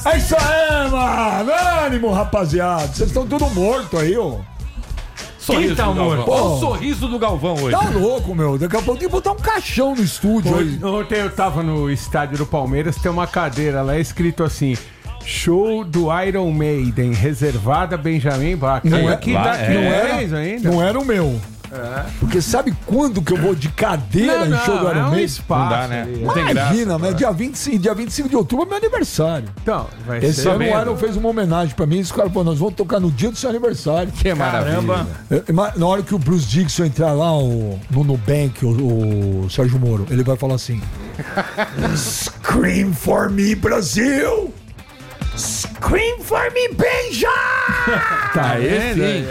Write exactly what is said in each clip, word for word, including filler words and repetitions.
É isso aí, mano! Ânimo, rapaziada! Vocês estão tudo morto aí, ó. Sorriso tá do Galvão. Pô. Olha o sorriso do Galvão hoje. Tá louco, meu. Daqui a pouco tem que botar um caixão no estúdio aí. Ontem eu tava no estádio do Palmeiras, tem uma cadeira lá escrito assim: show do Iron Maiden, reservada Benjamin Bach. Não é- que lá, dá, é. não Não é era, isso ainda? não era o meu. Porque sabe quando que eu vou de cadeira Não, em show do não, Iron é um Maiden? espaço. Não dá, né? ali. Não tem graça. Imagina, né? Dia vinte e cinco, dia vinte e cinco de outubro é meu aniversário. Então, vai Esse ser ano o mesmo. Iron fez uma homenagem pra mim. Esse cara falou: nós vamos tocar no dia do seu aniversário. Que maravilha. Eu- ima- Na hora que o Bruce Dixon entrar lá o- no Nubank, o, o Sérgio Moro, ele vai falar assim: Scream for me, Brasil! Scream for me, Benja! Tá Aí sim.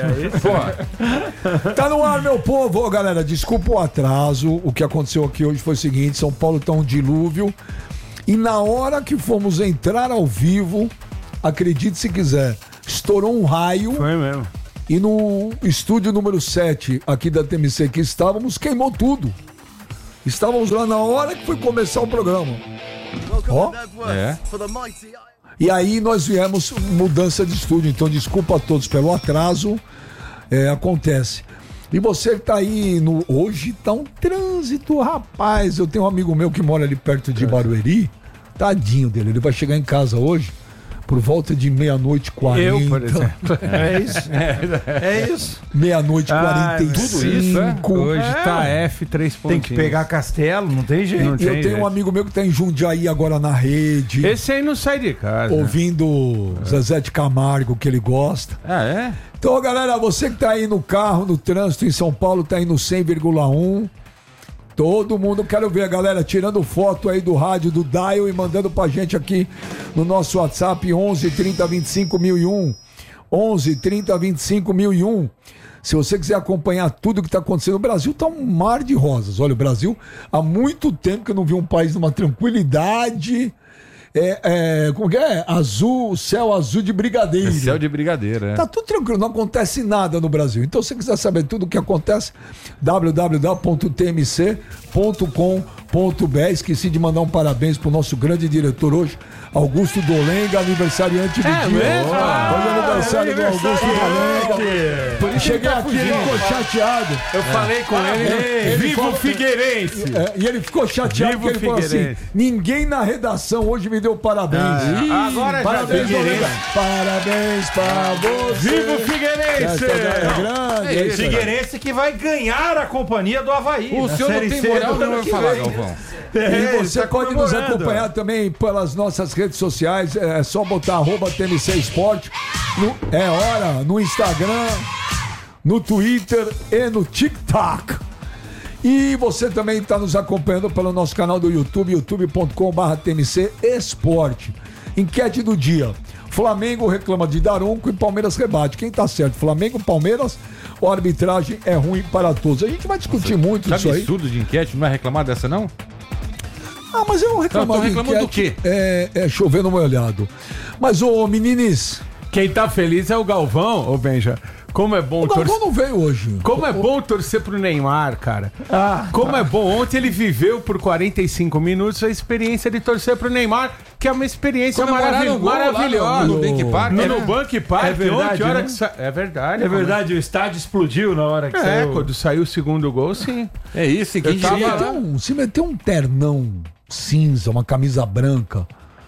Pô, Tá no ar, meu povo. Ô, galera, desculpa o atraso. O que aconteceu aqui hoje foi o seguinte: São Paulo tá um dilúvio. E na hora que fomos entrar ao vivo, acredite se quiser, estourou um raio. Foi mesmo. E no estúdio número sete aqui da T M C que estávamos, queimou tudo. Estávamos lá na hora que foi começar o programa. Ó. é. E aí nós viemos mudança de estúdio. Então desculpa a todos pelo atraso. É, acontece. E você que tá aí no... Hoje tá um trânsito, rapaz. Eu tenho um amigo meu que mora ali perto de Barueri. Tadinho dele. Ele vai chegar em casa hoje por volta de meia-noite e quarenta. Eu, por exemplo. É isso. É isso. Meia-noite e Ah, quarenta e tudo isso, é? cinco. Hoje É. tá F três Tem pontinhos. que pegar Castelo, não tem jeito. Não E tem eu tenho jeito. um amigo meu que tá em Jundiaí agora na rede, Esse aí não sai de casa. ouvindo Zezé de Camargo, que ele gosta. Ah, é? Então, galera, você que tá aí no carro, no trânsito em São Paulo, tá aí no cem vírgula um. Todo mundo, quero ver a galera tirando foto aí do rádio, do dial e mandando pra gente aqui no nosso WhatsApp onze, trinta, vinte e cinco, mil e um. onze, trinta, vinte e cinco, mil e um. Se você quiser acompanhar tudo que tá acontecendo, o Brasil tá um mar de rosas. Olha, o Brasil, há muito tempo que eu não vi um país numa tranquilidade. É, é, como que é? Azul, céu azul de brigadeiro. É céu de brigadeira, é. Tá tudo tranquilo, não acontece nada no Brasil. Então, se você quiser saber tudo o que acontece, w w w ponto t m c ponto com ponto b r. Esqueci de mandar um parabéns pro nosso grande diretor hoje, Augusto Dolenga, aniversariante do É dia. mesmo? Hoje é aniversário do Augusto Dolenga. Por isso Cheguei ele tá aqui, ele fugindo. ficou chateado. Eu falei com ele. Ele Viva falou- o Figueirense! É, e ele ficou chateado Viva porque ele o falou assim: Figueirense. ninguém na redação hoje me deu parabéns. Ah, agora já Parabéns, Figueirense. Dolenga. Parabéns pra você. Viva o Figueirense! Essa é grande. É é isso, isso aí. Figueirense que vai ganhar a companhia do Havaí. O na senhor não Série tem C moral do nenhuma ano pra que falar, vem. Galvão. E É, você tá pode nos comemorando. acompanhar também pelas nossas redes sociais. É só botar arroba T M C Esporte. No- é hora, no Instagram, no Twitter e no TikTok. E você também está nos acompanhando pelo nosso canal do YouTube, youtube ponto com barra T M C Esporte. Enquete do dia. Flamengo reclama de Daronco e Palmeiras rebate. Quem tá certo? Flamengo, Palmeiras ou a arbitragem é ruim para todos? A gente vai discutir muito Tá isso aí. absurdo de enquete, não vai reclamar dessa, não? Ah, mas eu reclamava Então, tão reclamando do quê? É, é chover no molhado. Mas, ô, meninis, Quem tá feliz é o Galvão, ô Benja. Como é bom o Galvão torcer. não veio hoje. Como é bom torcer pro Neymar, cara. Ah, Como é bom. Ontem ele viveu por quarenta e cinco minutos a experiência de torcer pro Neymar, que é uma experiência Comemoraram maravil... o gol lá maravilhosa. no Nubank Park, No né? Nubank Park. É verdade, ontem, hora né? que sa... É verdade. É verdade, o estádio explodiu na hora que É, saiu. quando saiu o segundo gol, sim. É isso, e quem Eu tava diria? lá. Meteu um- se meteu um ternão cinza, uma camisa branca.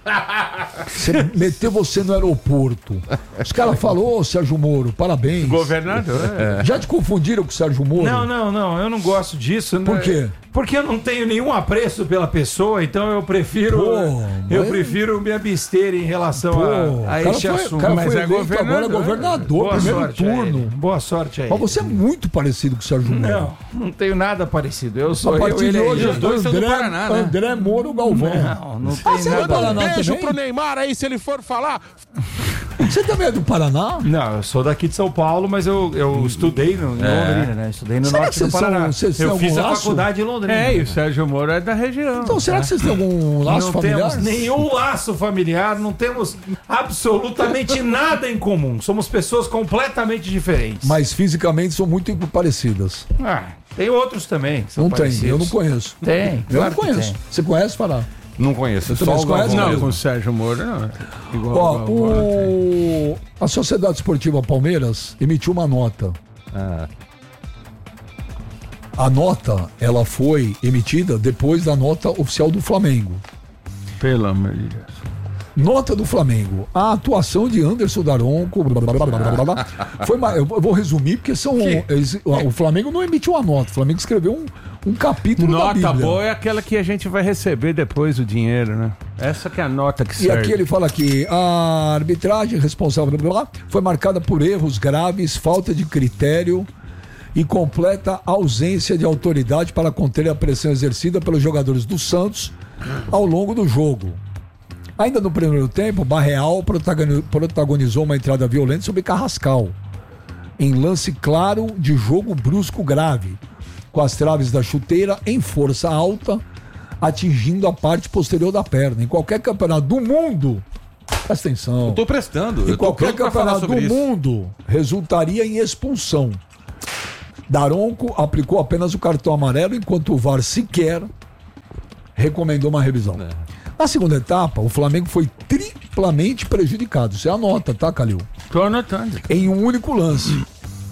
Você meteu você no aeroporto. Os caras falaram, ô Sérgio Moro, parabéns. Governador. é. Já te confundiram com o Sérgio Moro? Não, não, não, eu não gosto disso. Por né? quê? Porque eu não tenho nenhum apreço pela pessoa, então eu prefiro Pô, eu mas- prefiro me abster em relação Pô, a, a o cara este foi, assunto. o cara Mas foi é eleito agora governador. governador, Boa primeiro sorte a turno. ele. Boa sorte aí. Mas você é muito parecido com o Sérgio Moro. Não, não tenho nada parecido. Eu sou A partir eu, de ele é hoje, ele. os dois são do André, Paraná, né? André Moro Galvão. Não, não Ah, tem você é do nada. Paraná Beijo também? pro Neymar aí, se ele for falar. Você também é do Paraná? Não, eu sou daqui de São Paulo, mas eu, eu estudei no, em Londrina, né? Estudei no Será norte que do vocês Paraná. são- vocês têm eu fiz algum a laço? faculdade em Londrina. É, e o Sérgio Moro é da região. Então, será que vocês têm algum laço não familiar? temos nenhum laço familiar, não temos absolutamente nada em comum. Somos pessoas completamente diferentes. Mas fisicamente são muito parecidas. Ah, tem outros também. que são Não tem, parecidos. eu não conheço. Tem, Eu claro não que conheço. tem. Você conhece, Fará? Não conheço. Você Só também o conhece? Galvão Não, mesmo. com o Sérgio Moro, não. Igual Ó, o Galvão, né? o... a Sociedade Esportiva Palmeiras emitiu uma nota. Ah, A nota, ela foi emitida depois da nota oficial do Flamengo. Pelo amor de Deus. Nota do Flamengo. A atuação de Anderson Daronco. Blá, blá, blá, blá, blá, blá, foi uma, eu vou resumir porque são. Eles, o Flamengo não emitiu uma nota. O Flamengo escreveu um, um capítulo da Nota Bíblia. boa é aquela que a gente vai receber depois o dinheiro, né? Essa que é a nota que E serve. aqui ele fala que a arbitragem responsável blá, blá, blá, foi marcada por erros graves, falta de critério e completa ausência de autoridade para conter a pressão exercida pelos jogadores do Santos ao longo do jogo. Ainda no primeiro tempo, Barreal protagoni- protagonizou uma entrada violenta sobre Carrascal, em lance claro de jogo brusco grave, com as traves da chuteira em força alta, atingindo a parte posterior da perna. Em qualquer campeonato do mundo, presta atenção, eu tô prestando. em eu tô qualquer pronto pra falar campeonato do sobre isso. mundo, resultaria em expulsão. Daronco aplicou apenas o cartão amarelo, enquanto o V A R sequer recomendou uma revisão. É. Na segunda etapa, o Flamengo foi triplamente prejudicado. Isso é a nota, tá, Calil? Tô anotando. Em um único lance.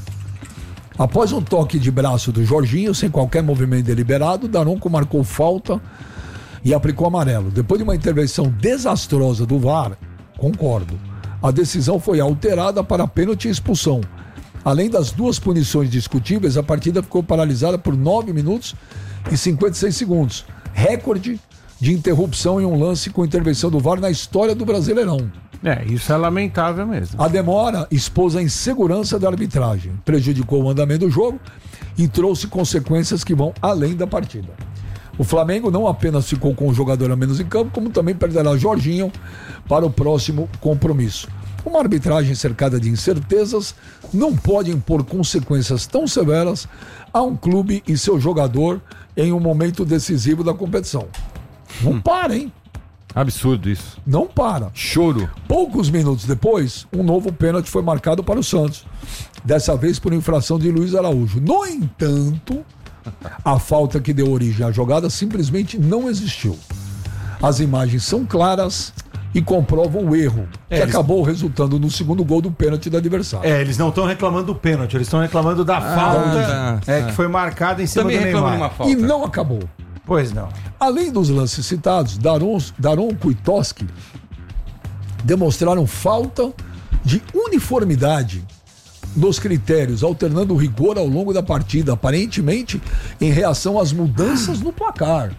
Após um toque de braço do Jorginho, sem qualquer movimento deliberado, Daronco marcou falta e aplicou amarelo. Depois de uma intervenção desastrosa do V A R, concordo, a decisão foi alterada para pênalti e expulsão. Além das duas punições discutíveis, a partida ficou paralisada por nove minutos e cinquenta e seis segundos. Recorde de interrupção em um lance com intervenção do V A R na história do Brasileirão. É, isso é lamentável mesmo. A demora expôs a insegurança da arbitragem, prejudicou o andamento do jogo e trouxe consequências que vão além da partida. O Flamengo não apenas ficou com o jogador a menos em campo, como também perderá Jorginho para o próximo compromisso. Uma arbitragem cercada de incertezas não pode impor consequências tão severas a um clube e seu jogador em um momento decisivo da competição. Não para, hein? Absurdo isso. Não para. Choro. Poucos minutos depois, um novo pênalti foi marcado para o Santos. Dessa vez por infração de Luiz Araújo. No entanto, a falta que deu origem à jogada simplesmente não existiu. As imagens são claras e comprovam o erro, que É, eles- acabou resultando no segundo gol do pênalti do adversário. É, eles não estão reclamando do pênalti, eles estão reclamando da falta tá, é, tá. que foi marcada em cima Também do reclamo de Neymar. uma falta. E não acabou. Pois não. Além dos lances citados, Daron, Daronco e Toski demonstraram falta de uniformidade nos critérios, alternando o rigor ao longo da partida, aparentemente em reação às mudanças no placar.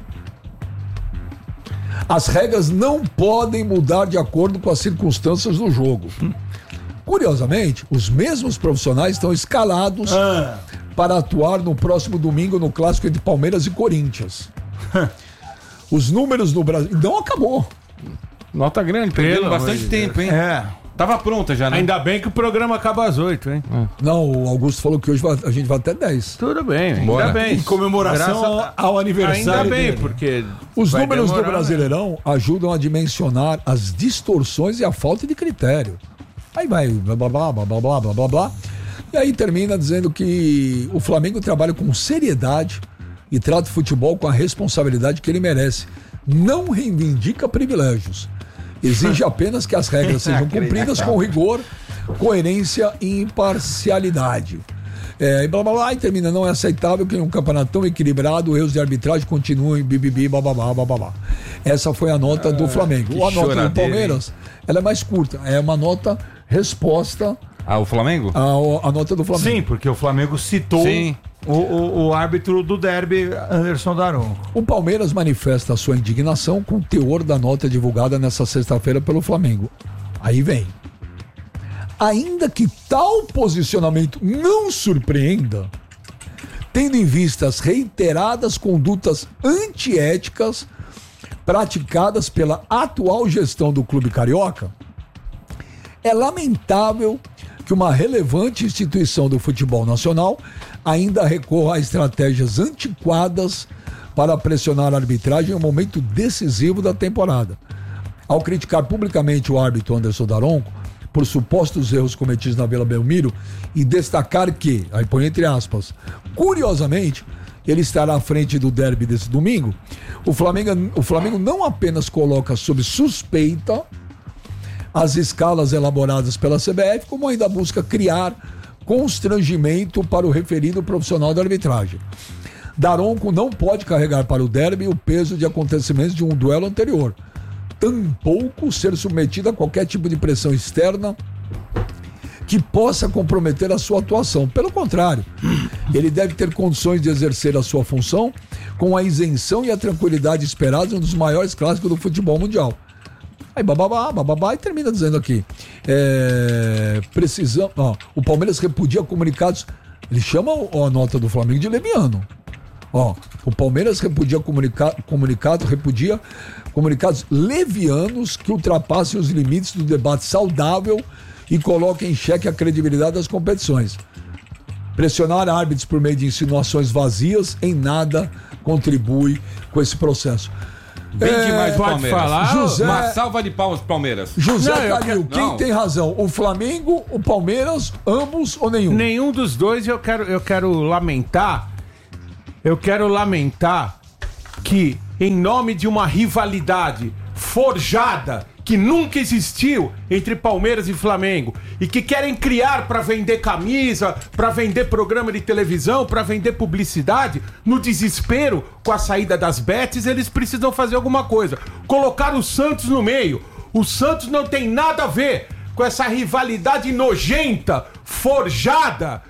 As regras não podem mudar de acordo com as circunstâncias do jogo. Curiosamente, os mesmos profissionais estão escalados Ah, para atuar no próximo domingo no clássico entre Palmeiras e Corinthians. Os números no Brasil. Não acabou. Nota grande, Pelo perdendo amor bastante de tempo, hein? é. Tava pronta já, né? Ainda bem que o programa acaba às oito, hein? Não, o Augusto falou que hoje vai- a gente vai até dez. Tudo bem, ainda Bora. bem. Em comemoração Graças ao aniversário Ainda bem, dele. porque Os vai números demorar, do Brasileirão ajudam a dimensionar as distorções e a falta de critério. Aí vai blá blá blá blá blá blá blá blá blá. E aí termina dizendo que o Flamengo trabalha com seriedade e trata o futebol com a responsabilidade que ele merece. Não reivindica privilégios. Exige apenas que as regras sejam cumpridas com rigor, coerência e imparcialidade. É, e blá blá blá, e termina. Não é aceitável que em um campeonato tão equilibrado, erros de arbitragem continuem, bibibi, bababá, bababá. Essa foi a nota do Flamengo. que A nota do choradeira, Palmeiras, ela é mais curta. É uma nota resposta Ah, o Flamengo? à, à nota do Flamengo. Sim, porque o Flamengo citou Sim. o, o, o árbitro do derby, Anderson Daronco. O Palmeiras manifesta a sua indignação com o teor da nota divulgada nesta sexta-feira pelo Flamengo. Aí vem. Ainda que tal posicionamento não surpreenda, tendo em vista as reiteradas condutas antiéticas praticadas pela atual gestão do clube carioca, é lamentável que uma relevante instituição do futebol nacional ainda recorra a estratégias antiquadas para pressionar a arbitragem em um momento decisivo da temporada. Ao criticar publicamente o árbitro Anderson Daronco por supostos erros cometidos na Vila Belmiro e destacar que, aí põe entre aspas, curiosamente, ele estará à frente do derby desse domingo. O Flamengo, o Flamengo não apenas coloca sob suspeita as escalas elaboradas pela C B F, como ainda busca criar constrangimento para o referido profissional da arbitragem. Daronco não pode carregar para o derby o peso de acontecimentos de um duelo anterior, tampouco ser submetido a qualquer tipo de pressão externa que possa comprometer a sua atuação. Pelo contrário, ele deve ter condições de exercer a sua função com a isenção e a tranquilidade esperadas em um dos maiores clássicos do futebol mundial. Aí bababá, bababá, e termina dizendo aqui, é, precisamos, ó, o Palmeiras repudia comunicados, ele chama ó, a nota do Flamengo de leviano. Ó, o Palmeiras repudia comunica, comunicado, repudia comunicados levianos que ultrapassem os limites do debate saudável e coloquem em xeque a credibilidade das competições. Pressionar árbitros por meio de insinuações vazias em nada contribui com esse processo. Bem É, demais o pode Palmeiras. falar, José- Uma salva de palmas pro Palmeiras. José Não, eu Calil, quero- quem não. tem razão? O Flamengo, o Palmeiras, ambos ou nenhum? Nenhum dos dois eu quero, eu quero lamentar. Eu quero lamentar que, em nome de uma rivalidade forjada que nunca existiu entre Palmeiras e Flamengo e que querem criar para vender camisa, para vender programa de televisão, para vender publicidade, no desespero com a saída das bets, eles precisam fazer alguma coisa. Colocar o Santos no meio. O Santos não tem nada a ver com essa rivalidade nojenta, forjada,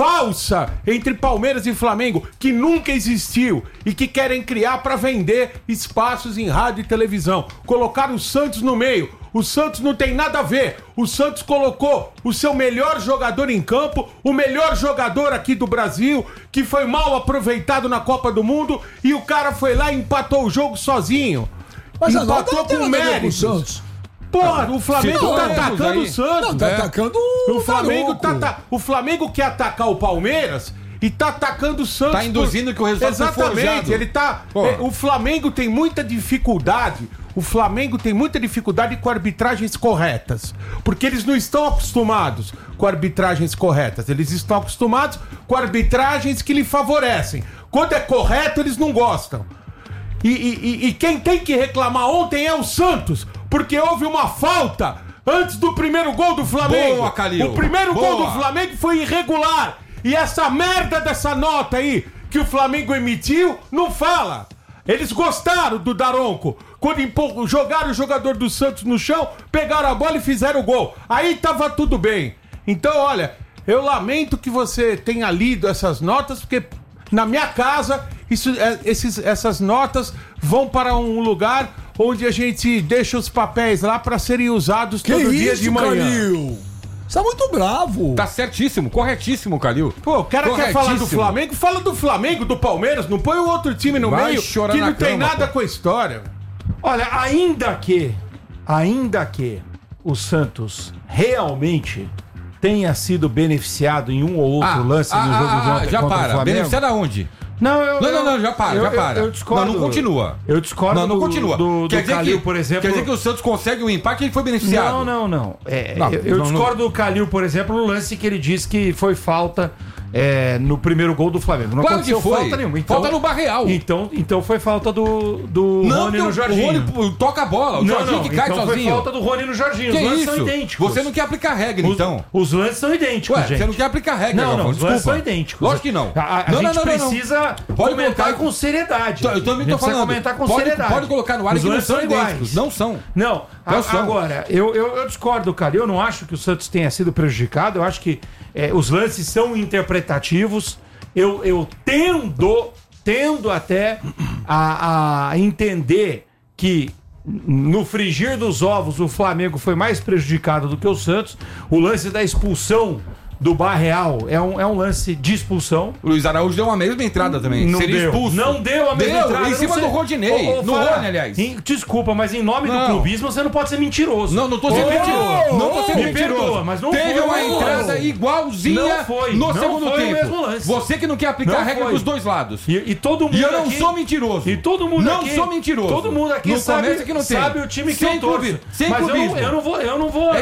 falsa entre Palmeiras e Flamengo, que nunca existiu e que querem criar para vender espaços em rádio e televisão. Colocar o Santos no meio. O Santos não tem nada a ver. O Santos colocou o seu melhor jogador em campo, o melhor jogador aqui do Brasil, que foi mal aproveitado na Copa do Mundo, e o cara foi lá e empatou o jogo sozinho. Mas a nota Empatou não tem com nada a ver com o méritos. Santos. Porra, o Flamengo Citou tá erros atacando aí. o Santos. Não, tá É. atacando O Flamengo, tá, Daronco. tá- o Flamengo quer atacar o Palmeiras e tá atacando o Santos. Tá induzindo que o resultado foi Exatamente, forjado. ele tá. Pô. é, o Flamengo tem muita dificuldade. O Flamengo tem muita dificuldade com arbitragens corretas. Porque eles não estão acostumados com arbitragens corretas. Eles estão acostumados com arbitragens que lhe favorecem. Quando é correto, eles não gostam. E, e- e- e quem tem que reclamar ontem é o Santos, porque houve uma falta antes do primeiro gol do Flamengo. Boa, Calil. O primeiro gol Boa. do Flamengo foi irregular. E essa merda dessa nota aí que o Flamengo emitiu, não fala. Eles gostaram do Daronco. Quando empol- jogaram o jogador do Santos no chão, pegaram a bola e fizeram o gol. Aí tava tudo bem. Então, olha, eu lamento que você tenha lido essas notas, porque na minha casa, isso, é, esses, essas notas vão para um lugar onde a gente deixa os papéis lá para serem usados Que todo dia isso, de manhã. Calil? Você tá muito bravo. Tá certíssimo, corretíssimo, Calil. Pô, o cara quer falar do Corretíssimo. Flamengo, fala do Flamengo, do Palmeiras, não põe o outro time no Vai meio chorar que na não tem cama, nada pô. com a história. Olha, ainda que, ainda que o Santos realmente tenha sido beneficiado em um ou outro lance no jogo de ontem já contra o para. Flamengo. Beneficiado aonde? Não, eu, Não, não, não, já para, eu, já para. Eu, eu discordo. Não, não continua. Eu discordo Não, não do, continua. do, do quer dizer Calil, que, por exemplo. Quer dizer que o Santos consegue um empate e ele foi beneficiado. Não, não, não. É, Não, eu eu não, discordo do Calil, por exemplo, no lance que ele disse que foi falta é, no primeiro gol do Flamengo. Não Claro que aconteceu foi. falta nenhuma. Falta no Barreal. Então, então foi falta do, do Não, Rony porque no o Jorginho. Rony pô, toca a bola, o não, Jorginho não, que cai então foi sozinho. falta do Rony no Jorginho. Que Os lances isso? são idênticos. Você não quer aplicar regra, Os, então. os lances são idênticos, Ué, gente. você não quer aplicar regra, Não, não, Galvão, os lances desculpa. são idênticos. Lógico que não. A, a- a Não, gente não, não, não, não. precisa Pode comentar colocar- com seriedade. Eu também A tô gente precisa falando. comentar com pode, seriedade. pode colocar no ar Os que não lances são são idênticos. iguais. Não são. Não, a- Não são. agora, eu, eu, eu discordo, cara. Eu não acho que o Santos tenha sido prejudicado. Eu acho que é, os lances são interpretativos. Eu, eu tendo, tendo até a, a entender que no frigir dos ovos o Flamengo foi mais prejudicado do que o Santos. O lance da expulsão do Barreal é um, é um lance de expulsão. O Luiz Araújo deu uma mesma entrada também. Não Seria deu. expulso. Não deu a mesma Deu, entrada. em eu cima não sei. do Rodinei. Ô, ô, No Fara, Rony, aliás. em- desculpa, mas em nome Não. do clubismo você não pode ser mentiroso. Não, não tô sendo Ô, mentiroso. Não tô sendo me mentiroso. perdoa, mas não Teve foi uma o mesmo entrada lance. igualzinha Não foi, no não segundo foi o tempo. mesmo lance. Você que não quer aplicar Não a regra foi. dos dois lados. E, e todo mundo E eu não aqui, sou mentiroso. E todo mundo não aqui, sou mentiroso. Todo mundo aqui Não sabe, começa que não tem. sabe o time que Sem eu torço. clube- sem mas eu não, clubismo. eu não vou, eu não vou, É eu não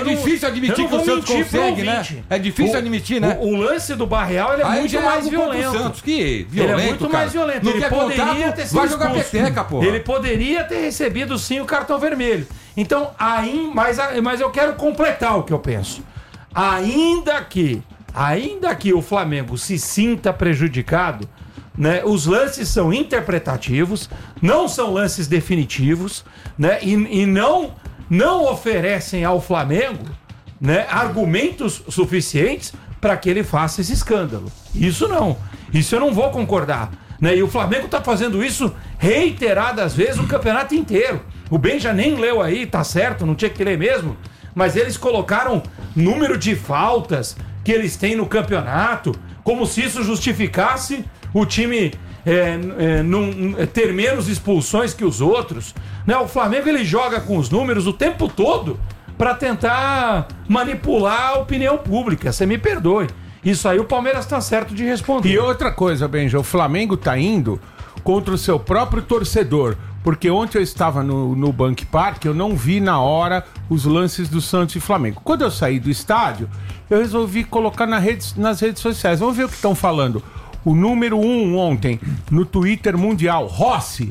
É difícil admitir eu não que o vou Santos mentir pro consegue, né? ouvinte. É difícil O- admitir, né? O, o lance do Barreal ele é Aí muito já é mais algo contra o violento. Santos, que Ele violento, é muito cara. mais violento. Não Ele quer poderia contato, ter sido vai jogar expulso. peteca, porra. Ele poderia ter recebido sim o cartão vermelho. Então, aí, mas, mas eu quero completar o que eu penso. Ainda que, ainda que o Flamengo se sinta prejudicado, né, os lances são interpretativos, não são lances definitivos, né, e, e não, não oferecem ao Flamengo, né, argumentos suficientes para que ele faça esse escândalo. Isso não. Isso eu não vou concordar. Né? E o Flamengo está fazendo isso reiteradas vezes o campeonato inteiro. O Benja nem leu aí, tá certo, não tinha que ler mesmo. Mas eles colocaram número de faltas que eles têm no campeonato, como se isso justificasse o time é, é, num, ter menos expulsões que os outros. Né? O Flamengo ele joga com os números o tempo todo para tentar manipular a opinião pública. Você me perdoe. Isso aí o Palmeiras tá certo de responder. E outra coisa, Benja, o Flamengo tá indo contra o seu próprio torcedor. Porque ontem eu estava no, no Bank Park, eu não vi na hora os lances do Santos e Flamengo. Quando eu saí do estádio, eu resolvi colocar na rede, nas redes sociais. Vamos ver o que estão falando. O número um ontem, no Twitter mundial, Rossi.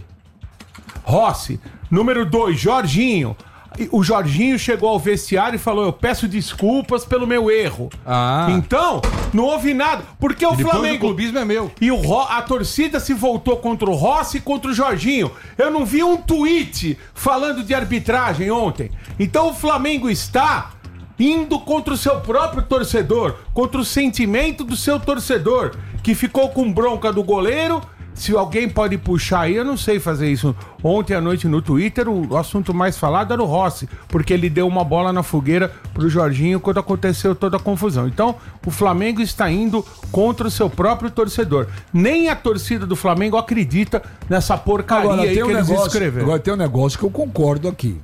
Rossi. Número dois, Jorginho. O Jorginho chegou ao vestiário e falou: eu peço desculpas pelo meu erro. Ah. Então, não houve nada. Porque o E depois Flamengo... o clubismo é meu. E o Ro... a torcida se voltou contra o Rossi e contra o Jorginho. Eu não vi um tweet falando de arbitragem ontem. Então o Flamengo está indo contra o seu próprio torcedor, contra o sentimento do seu torcedor, que ficou com bronca do goleiro. Se alguém pode puxar aí, eu não sei fazer isso. Ontem à noite no Twitter, o assunto mais falado era o Rossi, porque ele deu uma bola na fogueira pro Jorginho quando aconteceu toda a confusão. Então, o Flamengo está indo contra o seu próprio torcedor. Nem a torcida do Flamengo acredita nessa porcaria Agora, aí tem que um eles negócio, escreveram. agora tem um negócio que eu concordo aqui.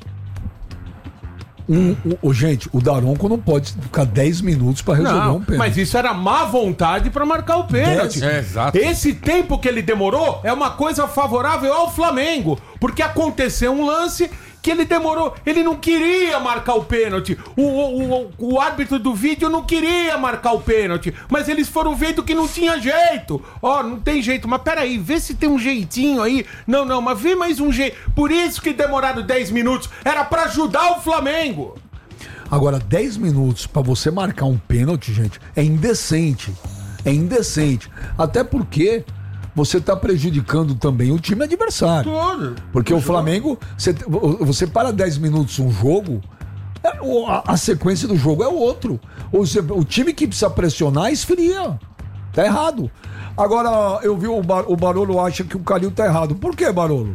Um, o, o- gente, o Daronco não pode ficar dez minutos pra resolver Não, um pênalti. mas isso era má vontade pra marcar o pênalti. Dez- É, exato. Esse tempo que ele demorou é uma coisa favorável ao Flamengo, porque aconteceu um lance que ele demorou, ele não queria marcar o pênalti. O, o, o, o árbitro do vídeo não queria marcar o pênalti, mas eles foram vendo que não tinha jeito. Ó, oh, não tem jeito, mas peraí, vê se tem um jeitinho aí. Não, não, mas vê mais um jeito. Por isso que demoraram dez minutos, era pra ajudar o Flamengo. Agora, dez minutos pra você marcar um pênalti, gente, é indecente. É indecente. Até porque você tá prejudicando também o time adversário. Todo. Porque o Flamengo, você, você para dez minutos um jogo, é, o- a, a sequência do jogo é outro. Ou seja, o time que precisa pressionar esfria. Tá errado. Agora, eu vi o, Bar, o Barolo acha que o Calil tá errado. Por que, Barolo?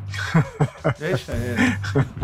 Deixa ele.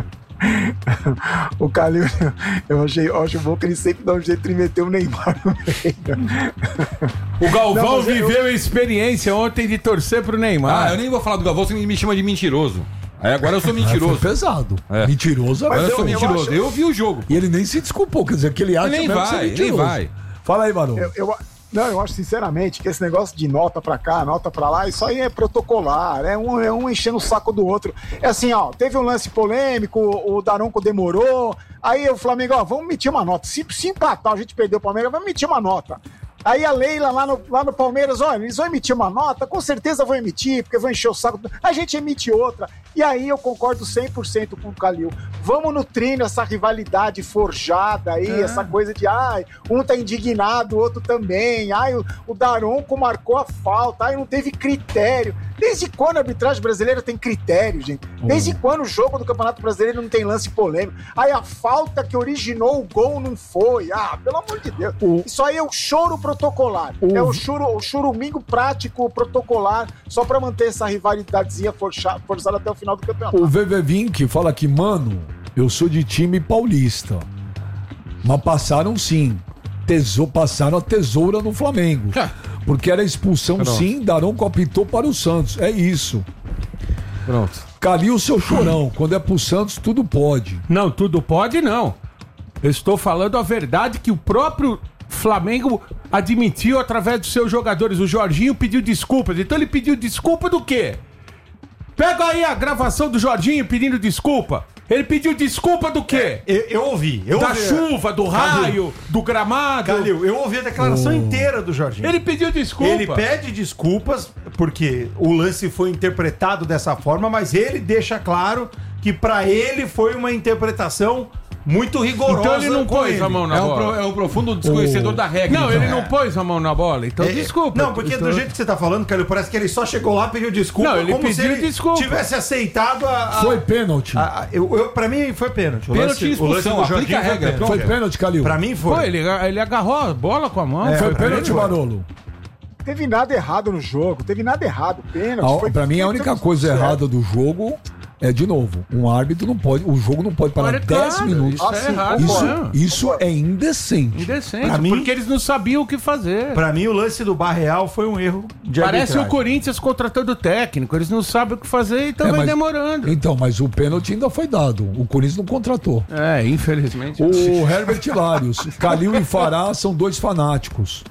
O Calil, eu achei, eu acho bom que ele sempre dá um jeito de meter o Neymar no meio. O Galvão Não, mas eu- viveu a experiência ontem de torcer pro Neymar. Ah, eu nem vou falar do Galvão, você me chama de mentiroso. Aí agora eu sou mentiroso. Foi pesado. É. Mentiroso. Agora Mas eu sou eu- eu mentiroso. acho- Eu vi o jogo. E ele nem se desculpou, quer dizer, que ele acha Nem mesmo que vai, é mentiroso. nem vai. Fala aí, Barolo. Eu, eu- não, eu acho sinceramente que esse negócio de nota pra cá, nota pra lá, isso aí é protocolar, é um, é um enchendo o saco do outro. É assim, ó, teve um lance polêmico, o Daronco demorou, aí o Flamengo, ó, vamos emitir uma nota. Se, se empatar, a gente perdeu o Palmeiras, vamos emitir uma nota. Aí a Leila lá no, lá no Palmeiras, olha, eles vão emitir uma nota, com certeza vão emitir, porque vão encher o saco. A gente emite outra. E aí eu concordo cem por cento com o Calil. Vamos nutrindo essa rivalidade forjada aí, É. essa coisa de, ai, um tá indignado, o outro também. Ai, o, o Daronco marcou a falta, ai, não teve critério. Desde quando a arbitragem brasileira tem critério, gente? Desde quando o jogo do Campeonato Brasileiro não tem lance polêmico? Aí a falta que originou o gol não foi. Ah, pelo amor de Deus. O- Isso aí é o choro protocolar. O- É o, choro, o chorumingo prático protocolar, só pra manter essa rivalidadezinha força- forçada até o final do campeonato. O V V Vink fala que, mano, eu sou de time paulista. Mas passaram sim. Tesou, passaram a tesoura no Flamengo. Porque era expulsão Pronto. sim, Daronco apitou para o Santos. É isso. Pronto. Calil, seu chorão. Quando é pro Santos, tudo pode. Não, tudo pode não. Eu estou falando a verdade que o próprio Flamengo admitiu através dos seus jogadores. O Jorginho pediu desculpas. Então ele pediu desculpa do quê? Pega aí a gravação do Jorginho pedindo desculpa. Ele pediu desculpa do quê? Eu, eu ouvi. Eu da ouvi. chuva, do raio, do gramado. Calil, eu ouvi a declaração Oh. inteira do Jorginho. Ele pediu desculpa. Ele pede desculpas porque o lance foi interpretado dessa forma, mas ele deixa claro que pra ele foi uma interpretação muito rigorosa. Então ele não com pôs ele. a mão na É um, bola. pro- é um profundo desconhecedor da regra. Não, então. ele não pôs a mão na bola, então É, desculpa. Não, porque Então- do jeito que você tá falando, Calil, parece que ele só chegou lá, pediu desculpa, Não, ele como se pediu ele desculpa. tivesse aceitado a... a- Foi pênalti. a- a- eu, eu, pra mim foi pênalti. O Pênalti e lance- o lance expulsão, do aplica Jorginho a foi regra, pênalti. Foi pênalti, Calil. Pra mim foi. Pô, ele, ele agarrou a bola com a mão. É, Foi pra pênalti, mim foi. Barolo. Teve nada errado no jogo, teve nada errado. Pênalti. Ah, foi- Pra mim, a foi única tudo coisa certo. errada do jogo é, de novo, um árbitro não pode. O jogo não pode parar Olha, dez claro, minutos. Isso é Ah, sim, errado. Isso, né? isso é indecente. Indecente, Pra mim- porque eles não sabiam o que fazer. Pra mim, o lance do Barreal foi um erro de Parece o arbitragem. Corinthians contratando técnico. Eles não sabem o que fazer, então É, vai mas- demorando. Então, mas o pênalti ainda foi dado. O Corinthians não contratou. É, infelizmente. O Herbert Hilários, Calil e Fará são dois fanáticos.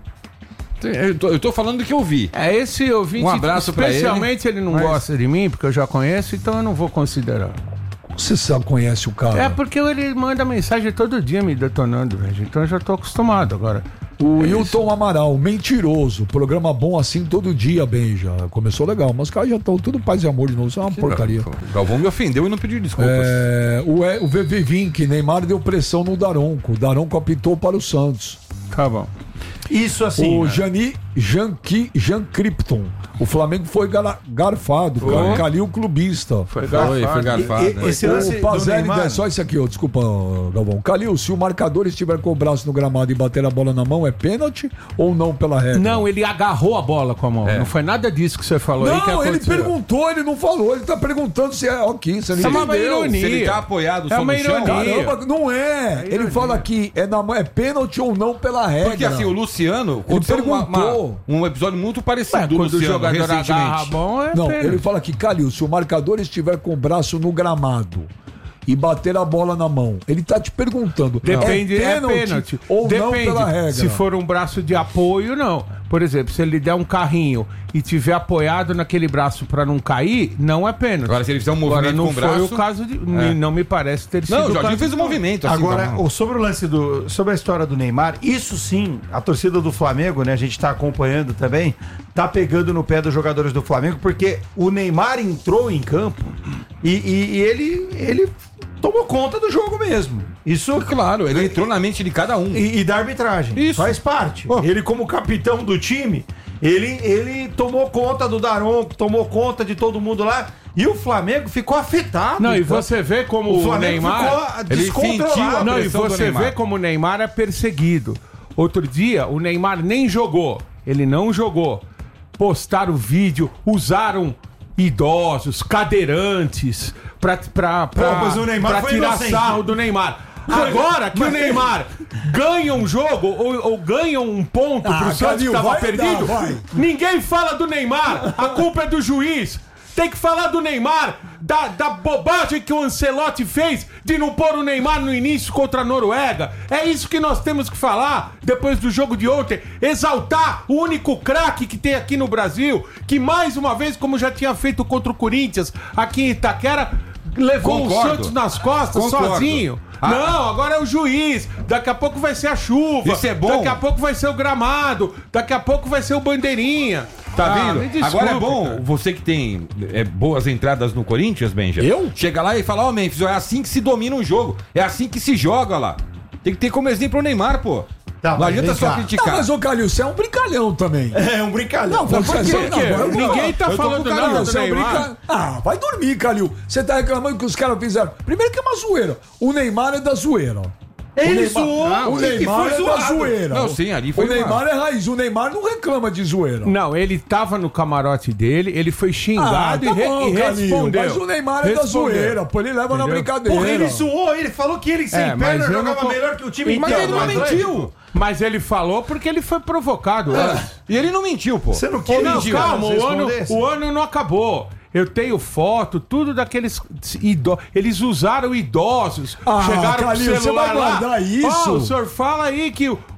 Eu tô, eu tô falando do que eu vi. É, esse ouvinte, Um abraço pra ele. especialmente ele, não Mas- gosta de mim, porque eu já conheço, então eu não vou considerar. Você sabe, conhece o cara. É porque ele manda mensagem todo dia me detonando, velho. Então eu já tô acostumado agora. O Wilton Amaral, mentiroso. Programa bom assim todo dia, Benja. Começou legal, mas os caras já estão tudo paz e amor de novo. Isso é uma porcaria. O Galvão me ofendeu e não pediu desculpas. É, o, e, o V V Vink, Neymar deu pressão no Daronco. O Daronco apitou para o Santos. Tá bom. Isso assim. o né? Jani Janqui, Jan Krypton. O Flamengo foi gar- garfado. Foi. Calil clubista. Foi Foi, foi garfado. E- e- né? esse lance O do Pazelli, Neymar- só isso aqui, ó, desculpa, Galvão. Calil, se o marcador estiver com o braço no gramado e bater a bola na mão, é pênalti ou não pela regra? Não, ele agarrou a bola com a mão. Não foi nada disso que você falou aí que Não, ele aconteceu. perguntou, ele não falou. Ele tá perguntando se é ok, se ele É uma entendeu. ironia. Se ele tá apoiado É só uma no chão... ironia. Caramba, não é. Ele fala que é, na, mão- é pênalti ou não pela regra. Porque assim, o Luciano aconteceu uma- perguntou. uma- um episódio muito parecido Ué, do quando o Luciano jogador agarra a recentemente. mão, é Não, pênalti. ele fala que, Calil, se o marcador estiver com o braço no gramado e bater a bola na mão, ele tá te perguntando. Depende, é é pênalti, pênalti. ou não Depende. pela regra? Se for um braço de apoio, não. Por exemplo, se ele der um carrinho e tiver apoiado naquele braço pra não cair, não é pênalti. Agora, se ele fizer um Agora, movimento não com o foi braço... o caso de. me- Não me parece ter sido Não, o o Jorginho caso fez um de- movimento assim. Agora, com a mão. o- sobre o lance do. Sobre a história do Neymar, isso sim, a torcida do Flamengo, né? A gente tá acompanhando também, tá pegando no pé dos jogadores do Flamengo, porque o Neymar entrou em campo e, e- e ele, ele tomou conta do jogo mesmo. Isso. Claro, ele entrou na mente de cada um. E, e da arbitragem. Isso. Faz parte. Pô. Ele, como capitão do time, ele, ele tomou conta do Daronco, tomou conta de todo mundo lá. E o Flamengo ficou afetado. Não, e Então, você vê como o o, Flamengo Neymar. ficou ele descontrolado. sentiu a Não, e pressão do você Neymar. vê como o Neymar é perseguido. Outro dia, o Neymar nem jogou. Ele não jogou. Postaram vídeo, usaram idosos, cadeirantes, pra, pra, pra, Pô, mas o Neymar pra foi tirar inocente. sarro do Neymar. Agora que o Neymar ganha um jogo ou, ou ganha um ponto Ah, pro Santos Calil, que tava vai perdido, dar, vai. ninguém fala do Neymar. A culpa é do juiz. Tem que falar do Neymar, da, da bobagem que o Ancelotti fez de não pôr o Neymar no início contra a Noruega. É isso que nós temos que falar depois do jogo de ontem. Exaltar o único craque que tem aqui no Brasil, que mais uma vez, como já tinha feito contra o Corinthians aqui em Itaquera, levou Concordo. o Santos nas costas Concordo. sozinho. Ah. Não, agora é o juiz. Daqui a pouco vai ser a chuva. Isso é bom. Daqui a pouco vai ser o gramado. Daqui a pouco vai ser o bandeirinha. Tá Ah, vendo? me desculpe, Agora é bom, cara. você que tem é, boas entradas no Corinthians, Benja. Eu? Chega lá e fala, ó, Memphis, é assim que se domina um jogo. É assim que se joga lá. Tem que ter como exemplo o Neymar, pô. Tá, não mas adianta vem só cá. criticar. Não, mas ô Calil, você é um brincalhão também. É um brincalhão. Não, por Por quê? Agora eu vou- Ninguém tá eu tô falando com o Calil, nada do você é um Neymar. brinca- Ah, vai dormir, Calil. Você tá reclamando que os caras fizeram. Primeiro que é uma zoeira. O Neymar é da zoeira. Ele o Neymar, zoou o e que Neymar foi é da zoado. zoeira. Não, sim, ali foi O Neymar uma- é raiz. O Neymar não reclama de zoeira. Não, ele tava no camarote dele, ele foi xingado Ah, tá e, re- bom, e Calil, respondeu. mas o Neymar é da Respondeu. zoeira, pô, ele leva na Entendeu? brincadeira. Porra, ele zoou, ele falou que ele sem É, mas perna eu não jogava co- melhor que o time Então, inteiro. ele não do Atlético. mentiu. Mas ele falou porque ele foi provocado antes. E ele não mentiu, pô. Você não Ô, quer não, mentir, calma, você o ano, respondesse? o ano não acabou. Eu tenho foto, tudo daqueles idosos. Eles usaram idosos. Ah, chegaram Calil, com o você celular vai lá. guardar isso? Ó, o senhor fala aí que o,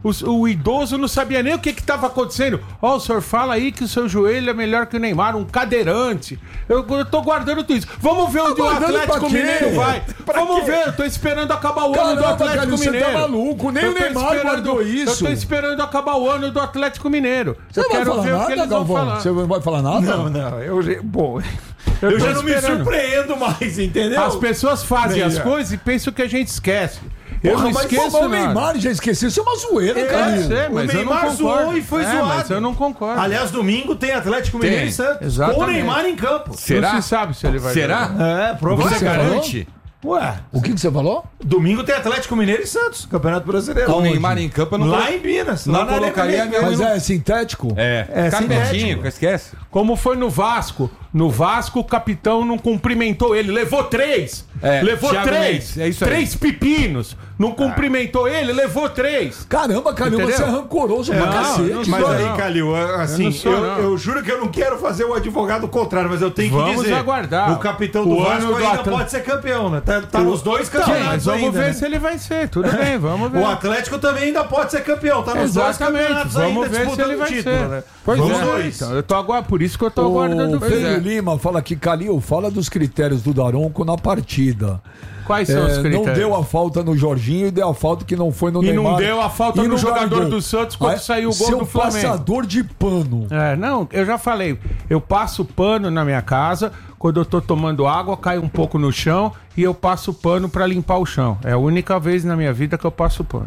os- o idoso não sabia nem o que estava acontecendo. Ó, o senhor fala aí que o seu joelho é melhor que o Neymar, um cadeirante. Eu, eu tô guardando tudo isso. Vamos ver onde o guardando pra Atlético quê? Mineiro vai. Vamos ver, eu tô esperando acabar o ano do Caramba, Atlético Calil, você Mineiro. tá maluco, nem Eu o tô Neymar esperando- guardou isso. Eu tô esperando acabar o ano do Atlético Mineiro. Você eu não vai quero falar ver o que nada, eles vão Galvão? falar. Você não vai falar nada? Não, não, eu, bom, eu, tô já não me esperando. surpreendo mais, entendeu? As pessoas fazem Bem, as é. coisas e pensam que a gente esquece. Eu Porra, não mas esqueço pô, o nada. Neymar já esqueceu. Isso é uma zoeira, É, Calil. Eu sei, o mas eu não Neymar concordo. zoou e foi É, zoado. mas eu não concordo. Aliás, domingo tem Atlético Mineiro Tem, e Santos. exatamente. Com o Neymar em campo. Será? Não se sabe se ele vai Será? jogar. É, Você provavelmente. garante? Ué, O que, que você falou? domingo tem Atlético Mineiro e Santos, Campeonato Brasileiro. Com o Neymar em campo, eu não, Lá colo- em Minas. não lá na Arena colocaria Americana. Mas é sintético? É, É, fica sintético. quietinho, esquece. Como foi no Vasco. No Vasco, o capitão não cumprimentou ele. Levou três. É, levou Thiago três. Mendes, é isso aí. Três pepinos. Não cumprimentou ele, levou três. Caramba, Calil, Entendeu? você é rancoroso pra não, cacete. não Mas sou, aí, não. Calil, assim, Eu eu, não sou, não. eu juro que eu não quero fazer o advogado contrário, mas eu tenho que Vamos dizer. aguardar. O capitão do O Vasco ano do ainda Atlético- pode ser campeão, né? Tá, tá nos dois Sim, campeonatos mas vamos ainda, ver né? se ele vai ser. Tudo bem, vamos ver. O Atlético também ainda pode ser campeão, tá nos dois Exatamente. campeonatos Vamos ainda ver se disputando ele vai o título, ser. né? Pois Vamos é. dois. Então, eu tô aguardando, por isso que eu tô aguardando O ver. Pedro é. Lima fala que, Calil, fala dos critérios do Daronco na partida. Quais são os É, critérios? não deu a falta no Jorginho e deu a falta que não foi no E Neymar. não deu a falta e no jogador Gabigol. do Santos quando Aí, saiu o gol seu do Flamengo. passador de pano. É, não, eu já falei, eu passo pano na minha casa, quando eu tô tomando água, cai um pouco no chão e eu passo pano pra limpar o chão. É a única vez na minha vida que eu passo pano.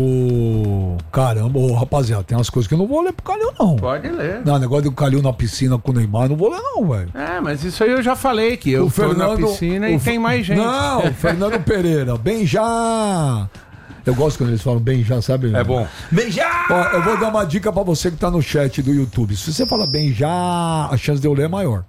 Ô, caramba, ô, rapaziada, tem umas coisas que eu não vou ler pro Calil, não. Pode ler. Não, negócio do Calil na piscina com o Neymar, não vou ler, não, velho. É, mas isso aí eu já falei, que eu tô na piscina e o tem mais gente. Não, o Fernando Pereira, bem já. Eu gosto quando eles falam bem já, sabe? É bom. Beijar! Ó, eu vou dar uma dica pra você que tá no chat do YouTube. Se você fala bem já, a chance de eu ler é maior.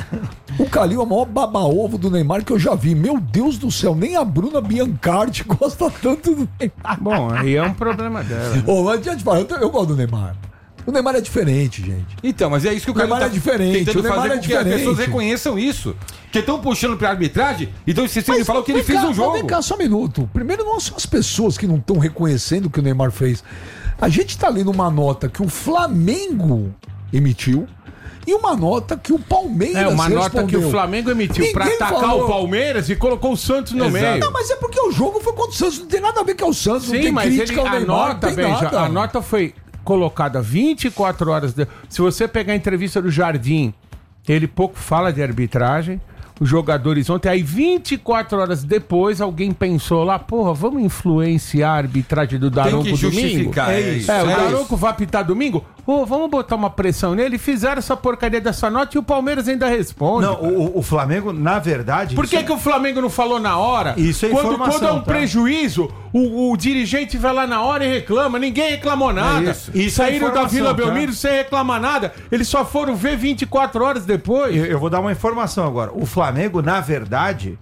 O Calil é o maior baba-ovo do Neymar que eu já vi. Meu Deus do céu, nem a Bruna Biancardi gosta tanto do Neymar. Bom, aí é um problema dela. Ô, mas deixa eu te falar, eu, eu gosto do Neymar. O Neymar é diferente, gente. Então, mas é isso que o O Neymar cara é diferente, tentando o Neymar fazer é com que as diferente. pessoas reconheçam isso. Que estão puxando pra arbitragem, então se ele falar o que ele vem fez cá, no mas jogo. Vem cá, só um minuto. Primeiro, não são as pessoas que não estão reconhecendo o que o Neymar fez. A gente tá lendo uma nota que o Flamengo emitiu e uma nota que o Palmeiras É uma nota que respondeu. o Flamengo emitiu pra Ninguém atacar falou. o Palmeiras e colocou o Santos no Exato. meio. Não, mas é porque o jogo foi contra o Santos. Não tem nada a ver com o Santos. não Sim, tem mas crítica ele, ao a Neymar, nota, não tem Benja, nada. a nota foi colocada vinte e quatro horas. De... Se você pegar a entrevista do Jardim, ele pouco fala de arbitragem. Os jogadores ontem, aí vinte e quatro horas depois, alguém pensou lá, porra, vamos influenciar a arbitragem do Tem Daronco que domingo? justificar. É É isso. isso. É, o é Daronco isso. vai apitar domingo? Ô, vamos botar uma pressão nele. Fizeram essa porcaria dessa nota e o Palmeiras ainda responde. Não, o, o Flamengo, na verdade. Por que, isso- que o Flamengo não falou na hora? Isso é quando, informação, quando é um tá? prejuízo, o, o dirigente vai lá na hora e reclama. Ninguém reclamou nada. isso. Isso é Saíram da informação, Vila tá? Belmiro sem reclamar nada. Eles só foram ver vinte e quatro horas depois. Eu, eu vou dar uma informação agora. O Flamengo, na verdade,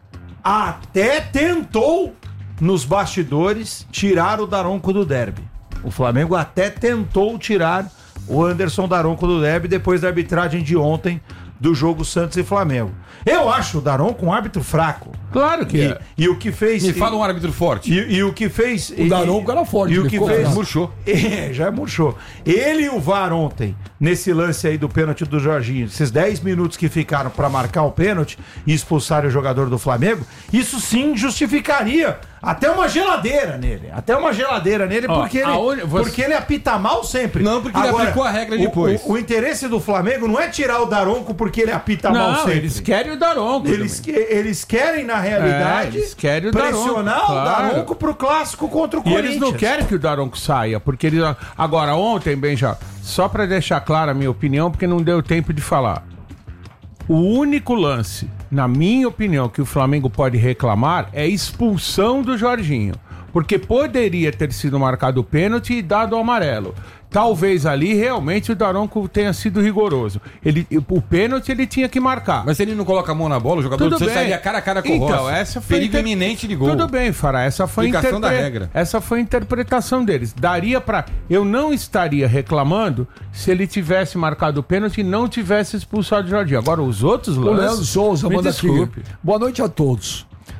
até tentou nos bastidores tirar o Daronco do derby. O Flamengo até tentou tirar o Anderson Daronco do derby depois da arbitragem de ontem do jogo Santos e Flamengo. Eu acho o Daronco um árbitro fraco. Claro que E, é. e o que fez... Me fala um árbitro forte. E, e o que fez... O Daronco era forte, E o ele que ficou fez... fraco. Murchou. É, já murchou. Ele e o V A R ontem, nesse lance aí do pênalti do Jorginho, esses dez minutos que ficaram pra marcar o pênalti e expulsar o jogador do Flamengo, isso sim justificaria até uma geladeira nele. Até uma geladeira nele, Ó, porque, ele, aonde- você- porque ele apita mal sempre. Não, porque ele aplicou a regra o- depois. O, o interesse do Flamengo não é tirar o Daronco porque ele apita mal Não, sempre. eles querem o Daronco. Eles, que- eles querem, na realidade, É, eles querem o Daronco, pressionar o claro. Daronco pro clássico contra o E Corinthians. eles não querem que o Daronco saia, porque eles... Agora, ontem, Benja, só pra deixar clara a minha opinião, porque não deu tempo de falar. O único lance, na minha opinião, que o Flamengo pode reclamar é a expulsão do Jorginho. Porque poderia ter sido marcado o pênalti e dado o amarelo. Talvez ali realmente o Daronco tenha sido rigoroso. Ele, o pênalti ele tinha que marcar. Mas se ele não coloca a mão na bola, o jogador Tudo do Santos bem. sairia cara a cara com o Então, Rossi. essa foi Perigo inter- iminente de gol. Tudo bem, Fará, essa foi a Explicação interpre- da regra. Essa foi a interpretação deles. Daria pra. Eu não estaria reclamando se ele tivesse marcado o pênalti e não tivesse expulsado o Jorginho. Agora os outros O lances. Leandro Souza me manda desculpe. aqui. Boa noite a todos.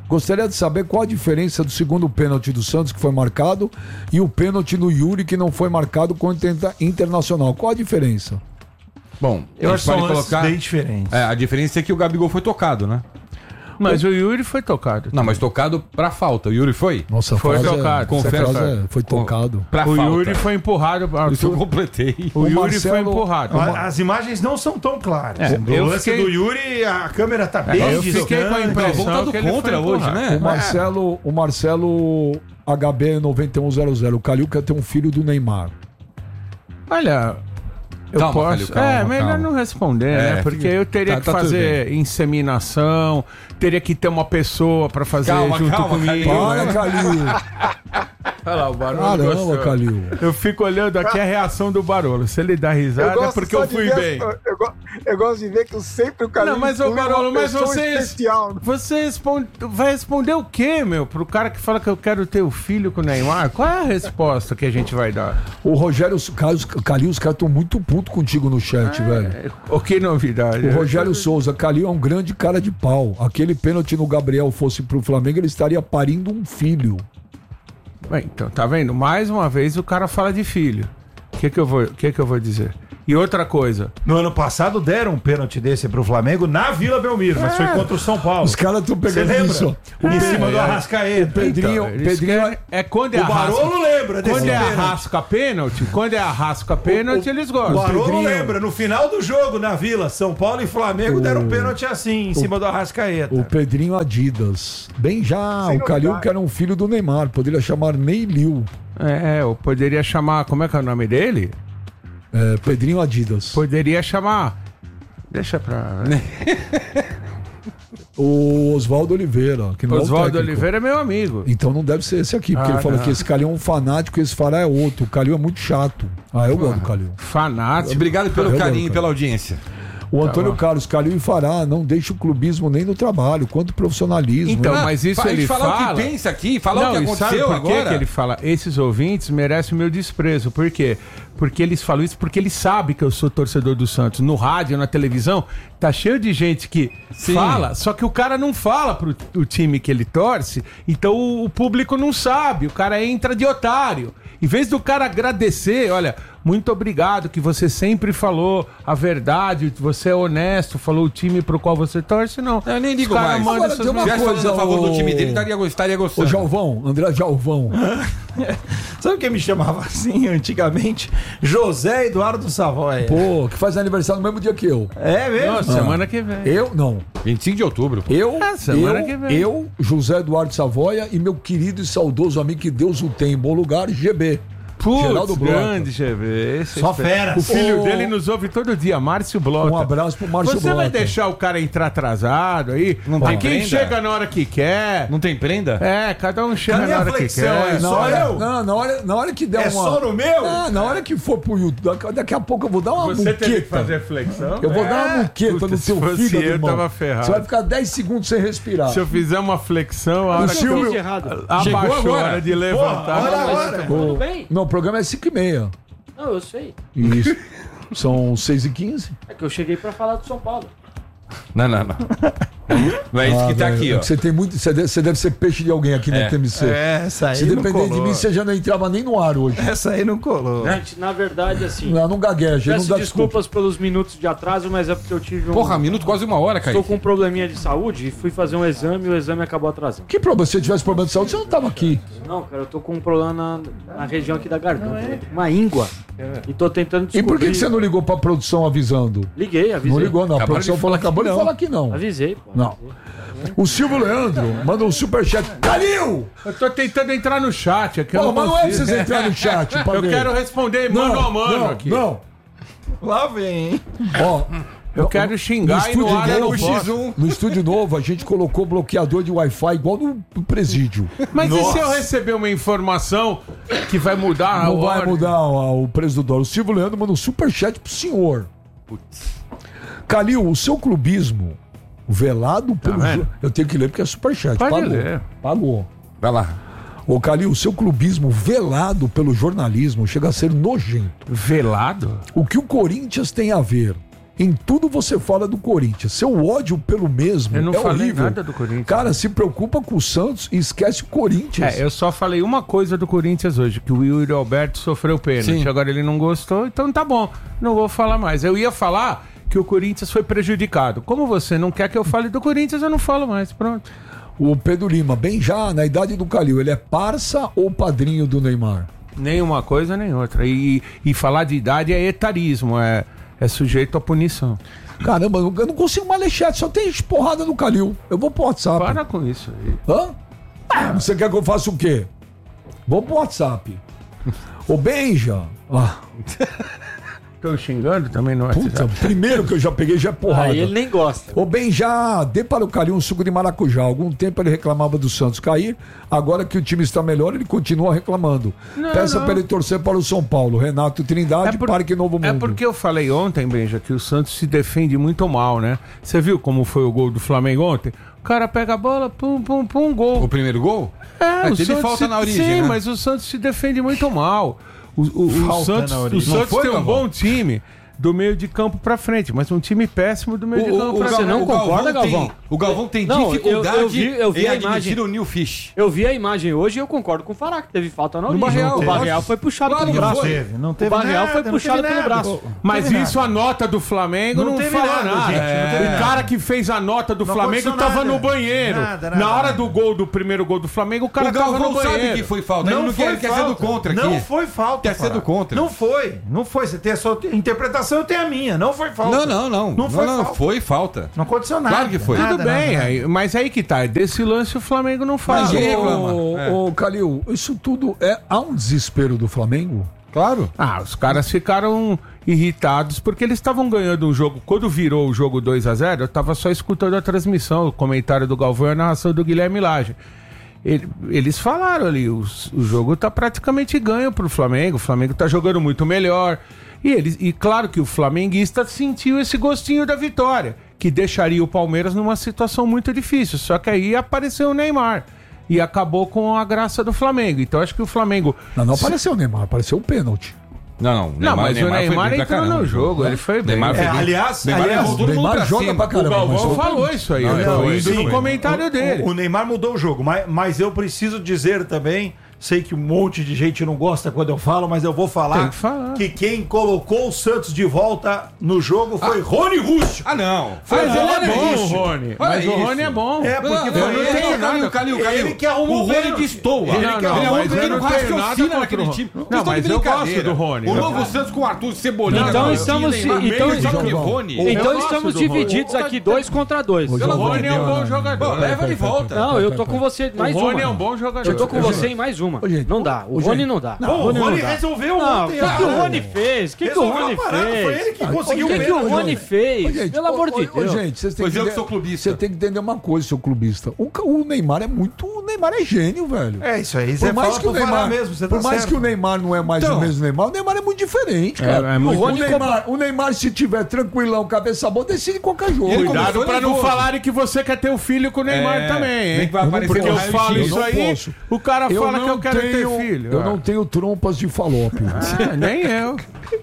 Gostaria de saber qual a diferença do segundo pênalti do Santos, que foi marcado, e o pênalti no Yuri, que não foi marcado contra o Internacional. Qual a diferença? Bom, Eu a acho gente que pode são lances colocar. bem diferentes. É, a diferença é que o Gabigol foi tocado, né? Mas o Yuri foi tocado. Não, mas tocado pra falta. O Yuri foi? Nossa, Foi frase tocado. É, Confere, essa frase cara. é, foi tocado. Pra O falta. Yuri foi empurrado. Isso eu Arthur. completei. O, O Yuri Marcelo- foi empurrado. A- As imagens não são tão claras. É, Do eu lance fiquei- do Yuri, a câmera tá bem eu fiquei com a distante. impressão Vamos tá do que ele contra foi hoje, empurrado. né? O Marcelo, o Marcelo H B nove um zero zero, o Calil quer ter um filho do Neymar. Olha, eu Calma, posso. Calil, calma, é, melhor calma. não responder, É, né? Porque eu teria tá- que tá tudo fazer inseminação, teria que ter uma pessoa pra fazer Calma, junto calma, comigo. Para, né? Calil! Olha lá, o Barolo Caramba, gostou. Calil. Eu fico olhando aqui a reação do Barolo. Se ele dá risada, é porque só eu de fui ver- bem. Eu, go- eu gosto de ver que eu sempre o cara. Não, mas, ô Barolo, mas vocês. Especial. Você responde, vai responder o quê, meu? Pro cara que fala que eu quero ter o filho com o Neymar? Qual é a resposta que a gente vai dar? O Rogério Carlos, Calil, os caras estão muito putos contigo no chat, velho. O que novidade? O Rogério Souza, Calil é um grande cara de pau. Aquele pênalti no Gabriel fosse pro Flamengo, ele estaria parindo um filho. Bem, então, tá vendo? Mais uma vez o cara fala de filho. O que que eu vou, que que eu vou dizer? E outra coisa. No ano passado deram um pênalti desse pro Flamengo na Vila Belmiro, mas foi contra o São Paulo. Os caras estão Você pegando lembra? isso. ó. em cima do Arrascaeta. Pedrinho, Então, eles Pedrinho querem- é quando é O Barolo arrasca. lembra desse Quando é pênalti. arrasca pênalti, quando é arrasca pênalti, eles O gostam. Barolo Pedrinho. lembra, no final do jogo na Vila, São Paulo e Flamengo deram um pênalti assim, em cima do Arrascaeta. O Pedrinho Adidas. Bem já, Sem o Calil novidade. que era um filho do Neymar. Poderia chamar Neylil. É, eu poderia chamar. Como é que é o nome dele? É, Pedrinho Adidas. Poderia chamar. Deixa pra. O Oswaldo Oliveira. Que não é o Oswaldo técnico. Oliveira é meu amigo. Então não deve ser esse aqui, porque Ah, ele falou não. que esse Calil é um fanático e esse Fará é outro. O Calil é muito chato. Ah, eu gosto do Calil. Fanático. Obrigado pelo Eu carinho e gosto. pela audiência. O Antônio bom. Carlos, Calil e Fará não deixa o clubismo nem no trabalho, quanto profissionalismo. Então, É- mas isso a gente ele falar fala. o que pensa aqui, falar o que e aconteceu sabe por que agora. que ele fala? Esses ouvintes merecem o meu desprezo. Por quê? Porque eles falam isso porque eles sabem que eu sou torcedor do Santos. No rádio, na televisão, tá cheio de gente que Sim. fala, só que o cara não fala pro o time que ele torce, então o, o público não sabe, o cara entra de otário. Em vez do cara agradecer, olha, muito obrigado que você sempre falou a verdade, você é honesto, falou o time pro qual você torce, não. Eu nem ligo Os cara mais. manda Agora, essas tem uma Se mensagens. tivesse falando a favor do o- time dele, estaria, estaria Ô gostando. Jalvão, André Jalvão. Sabe quem me chamava assim antigamente? José Eduardo Savoia. Pô, que faz aniversário no mesmo dia que eu. É mesmo? Nossa, semana que vem. Eu, não. vinte e cinco de outubro. pô. Eu, É, semana eu, que vem. eu, José Eduardo Savoia e meu querido e saudoso amigo que Deus o tem em bom lugar, G B. Geraldo Putz, Blota. grande G V. Esse Só é fera. O filho Ô, dele nos ouve todo dia, Márcio Blota. Um abraço pro Márcio Você vai Blota. deixar o cara entrar atrasado aí? Não Pra tem quem prenda? chega na hora que quer. Não tem prenda? É, cada um chega Cadê na a hora que flexão quer. aí? Na Só hora, eu? não, na, hora, na hora que der É uma... só no meu? Ah, na hora que for pro YouTube, daqui- daqui a pouco eu vou dar uma Você teve que muqueta. fazer flexão? Eu vou dar uma muqueta Puta, no se teu fosse fígado, eu, irmão. tava ferrado. Você vai ficar dez segundos sem respirar. Se eu fizer uma flexão, a hora que Silvio- eu... de errado. Chegou Abaixou a agora? hora de levantar. olha Mas agora. tá tudo bem? Não, o programa é cinco e meia. Não, eu sei. Isso. São seis e quinze. É que eu cheguei pra falar do São Paulo. Não, não, não. Não é isso que tá aqui, ó. Você tem muito. Você deve, você deve ser peixe de alguém aqui É. no T M C. É, essa aí Se não depender de colou. mim, você já não entrava nem no ar hoje. Essa aí não colou. Gente, na verdade, assim. Não, não gagueja, não Peço dá desculpas pelos minutos de atraso, mas é porque eu tive um. Porra, minuto quase uma hora, Estou Kaique. com um probleminha de saúde e fui fazer um exame e o exame acabou atrasando. Que problema? Se você tivesse problema de saúde, você não tava aqui. Não, cara, eu tô com um problema na, na região aqui da garganta. Uma íngua. E tô tentando E descobrir. por que, que você não ligou pra produção avisando? Liguei, avisei. Não ligou, não. A Acabaram produção de falou, falar acabou que de não. falar que não. Avisei, pô. Não. O Silvio Leandro manda um superchat. Calil! Eu tô tentando entrar no chat aqui. eu Pô, não mas não é pra consigo. vocês entrarem no chat pra Eu ver. quero responder mano a mano não, aqui. Não, Lá vem, hein? ó. Eu quero xingar e no ar eu não novo, posso. no estúdio novo, a gente colocou bloqueador de Wi-Fi igual no no presídio. Mas e se eu receber uma informação que vai mudar a Não vai ordem? mudar ó, o preço do dólar. O Silvio Leandro manda um superchat pro senhor. Calil, o seu clubismo velado pelo... vendo? jo- eu tenho que ler porque é superchat. Pode Pagou. ler. Pagou. Vai lá. Ô, Calil, o seu clubismo velado pelo jornalismo chega a ser nojento. Velado? O que o Corinthians tem a ver Em tudo você fala do Corinthians. Seu ódio pelo mesmo Eu não é falei horrível. nada do Corinthians. Cara, se preocupa com o Santos e esquece o Corinthians. É, eu só falei uma coisa do Corinthians hoje, que o Yuri Alberto sofreu pênalti. Sim. Agora ele não gostou, então tá bom. Não vou falar mais. Eu ia falar que o Corinthians foi prejudicado. Como você não quer que eu fale do Corinthians, eu não falo mais. Pronto. O Pedro Lima, bem já na idade do Calil, ele é parça ou padrinho do Neymar? Nem uma coisa, nem outra. E, e falar de idade é etarismo, é, é sujeito à punição. Caramba, eu não consigo mais ler chat, só tem porrada no Calil. Eu vou pro WhatsApp. Para com isso aí. Hã? Ah, você quer que eu faça o quê? Vou pro WhatsApp. Ô Benja. Ah, Estão xingando também no puta, WhatsApp. primeiro que eu já peguei já é porrada. Aí ele nem gosta. Ô Benja, dê para o Calil um suco de maracujá. Há algum tempo ele reclamava do Santos cair. Agora que o time está melhor, ele continua reclamando. Não, Peça não. para ele torcer para o São Paulo. Renato Trindade, É por- Parque Novo Mundo. É porque eu falei ontem, Benja, que o Santos se defende muito mal, né? Você viu como foi o gol do Flamengo ontem? O cara pega a bola, pum, pum, pum, gol. O primeiro gol? É, Mas o teve Santos falta se- na origem, Sim, né? mas o Santos se defende muito mal. O, o- o Falta Santos, na o origem. Santos Não foi, tem um Galvão? bom time do meio de campo pra frente, mas um time péssimo do meio de campo pra Você frente. não concorda, tem- Galvão? o Galvão tem Não, eu- dificuldade eu vi- eu vi em a admitir imagem. o New Fish. Eu vi a imagem hoje e eu concordo com o Fará, que teve falta na origem. Barreal, o Barreal lógico. foi puxado Claro pelo que braço. foi. Teve, não teve o Barreal nada, foi não puxado teve pelo nada. braço. Mas teve isso a nota do Flamengo Não não, teve fala nada, nada. gente, não teve o nada. cara que fez a nota do Não Flamengo aconteceu tava nada. no banheiro. Nada, nada, Na hora nada. do gol, do primeiro gol do Flamengo, o cara O tava no Galvão banheiro. sabe que foi falta. Ele não quer, ele quer ser do contra aqui. Não foi falta. Quer ser do Fará. contra. Não foi. Não foi. Você tem a sua interpretação, eu tenho a minha. Não foi falta. Não, não, não. Não foi não, não, falta. foi falta. Não aconteceu nada. Claro que foi. Nada, Tudo bem, nada, aí- mas aí que tá. Desse lance o Flamengo não fala. Mas ninguém reclama. Ô, É. ô, Calil, isso tudo é. Há um desespero do Flamengo? Claro. Ah, os caras ficaram irritados porque eles estavam ganhando um jogo. Quando virou o jogo dois a zero, eu tava só escutando a transmissão, o comentário do Galvão e a narração do Guilherme Lage. Ele- Eles falaram ali, o, o jogo tá praticamente ganho pro Flamengo, o Flamengo tá jogando muito melhor. E, eles, e claro que o flamenguista sentiu esse gostinho da vitória, que deixaria o Palmeiras numa situação muito difícil. Só que aí apareceu o Neymar e acabou com a graça do Flamengo. Então acho que o Flamengo... Não, não apareceu o Neymar, apareceu o pênalti. Não, não. Não, mas o foi Neymar bem pra entrou caramba. no jogo, ele foi bem. Neymar foi É, bem. aliás, Neymar aliás, levou todo o mundo Neymar pra joga cima. pra caramba. O Galvão mas foi o falou pênalti. isso aí, Não, né? não, Foi isso indo no foi. comentário dele. O, o Neymar mudou o jogo, mas, mas eu preciso dizer também, sei que um monte de gente não gosta quando eu falo, mas eu vou falar, Tem que falar. que quem colocou o Santos de volta no jogo foi Rony Rússio. Ah, não. Mas Ah, ele olha é bom, isso. o Rony. Olha Mas o isso. Rony é bom. É, porque Não, foi não, eu não ele- tenho nada. Calil, Calil, Calil. Ele que arrumou o o Rony pênalti. destoa. Não, Ele, não, ele é um mas eu homem que não não tenho raciocina nada naquele contra o time. Rony. Vocês Não, estão de mas eu gosto brincadeira. do Rony. O Eu novo gosto. Santos com o Arthur Cebolinha. Então Não, estamos- Neymar, então meio estamos- que Rony. Então Eu estamos gosto do Rony. divididos aqui dois contra dois. Ô, O João, Rony é um bom Pô, jogador. leva de volta. Não, eu tô com você mais O Rony uma. é um bom jogador. Eu tô com Ô, você gente. em mais uma. Ô, gente. Não dá. O Ô, Rony gente. não dá. Pô, O o Rony Rony não dá. resolveu Não, o ontem. que, que o cara. Rony fez? O que, que o Resolveu Rony a parada, fez? Foi ele que Ah, conseguiu O que, o que o pênalti. Rony fez? Ô, gente, Pelo ô, amor de ô, ô, Deus. gente, vocês têm Pois que eu que entender- sou clubista. Você tem que entender uma coisa, seu clubista. O, ca- o Neymar é muito. O Neymar é gênio, velho. É isso aí, Por você mais fala que o pro Fará Neymar, mesmo, você por tá mais certo. que o Neymar não é mais Então. o mesmo Neymar, o Neymar é muito diferente, cara. É, é muito- o, Neymar, o Neymar, se tiver tranquilão, cabeça boa, decide qualquer jogo. Ele Cuidado começou pra não nervoso. falarem que você quer ter o filho com o Neymar É, também, nem hein? que vai aparecer Porque no eu raio-x. falo Eu isso não aí, posso. o cara fala não que eu quero tenho- ter filho. Eu Ah. não tenho trompas de falópio. Ah, nem eu.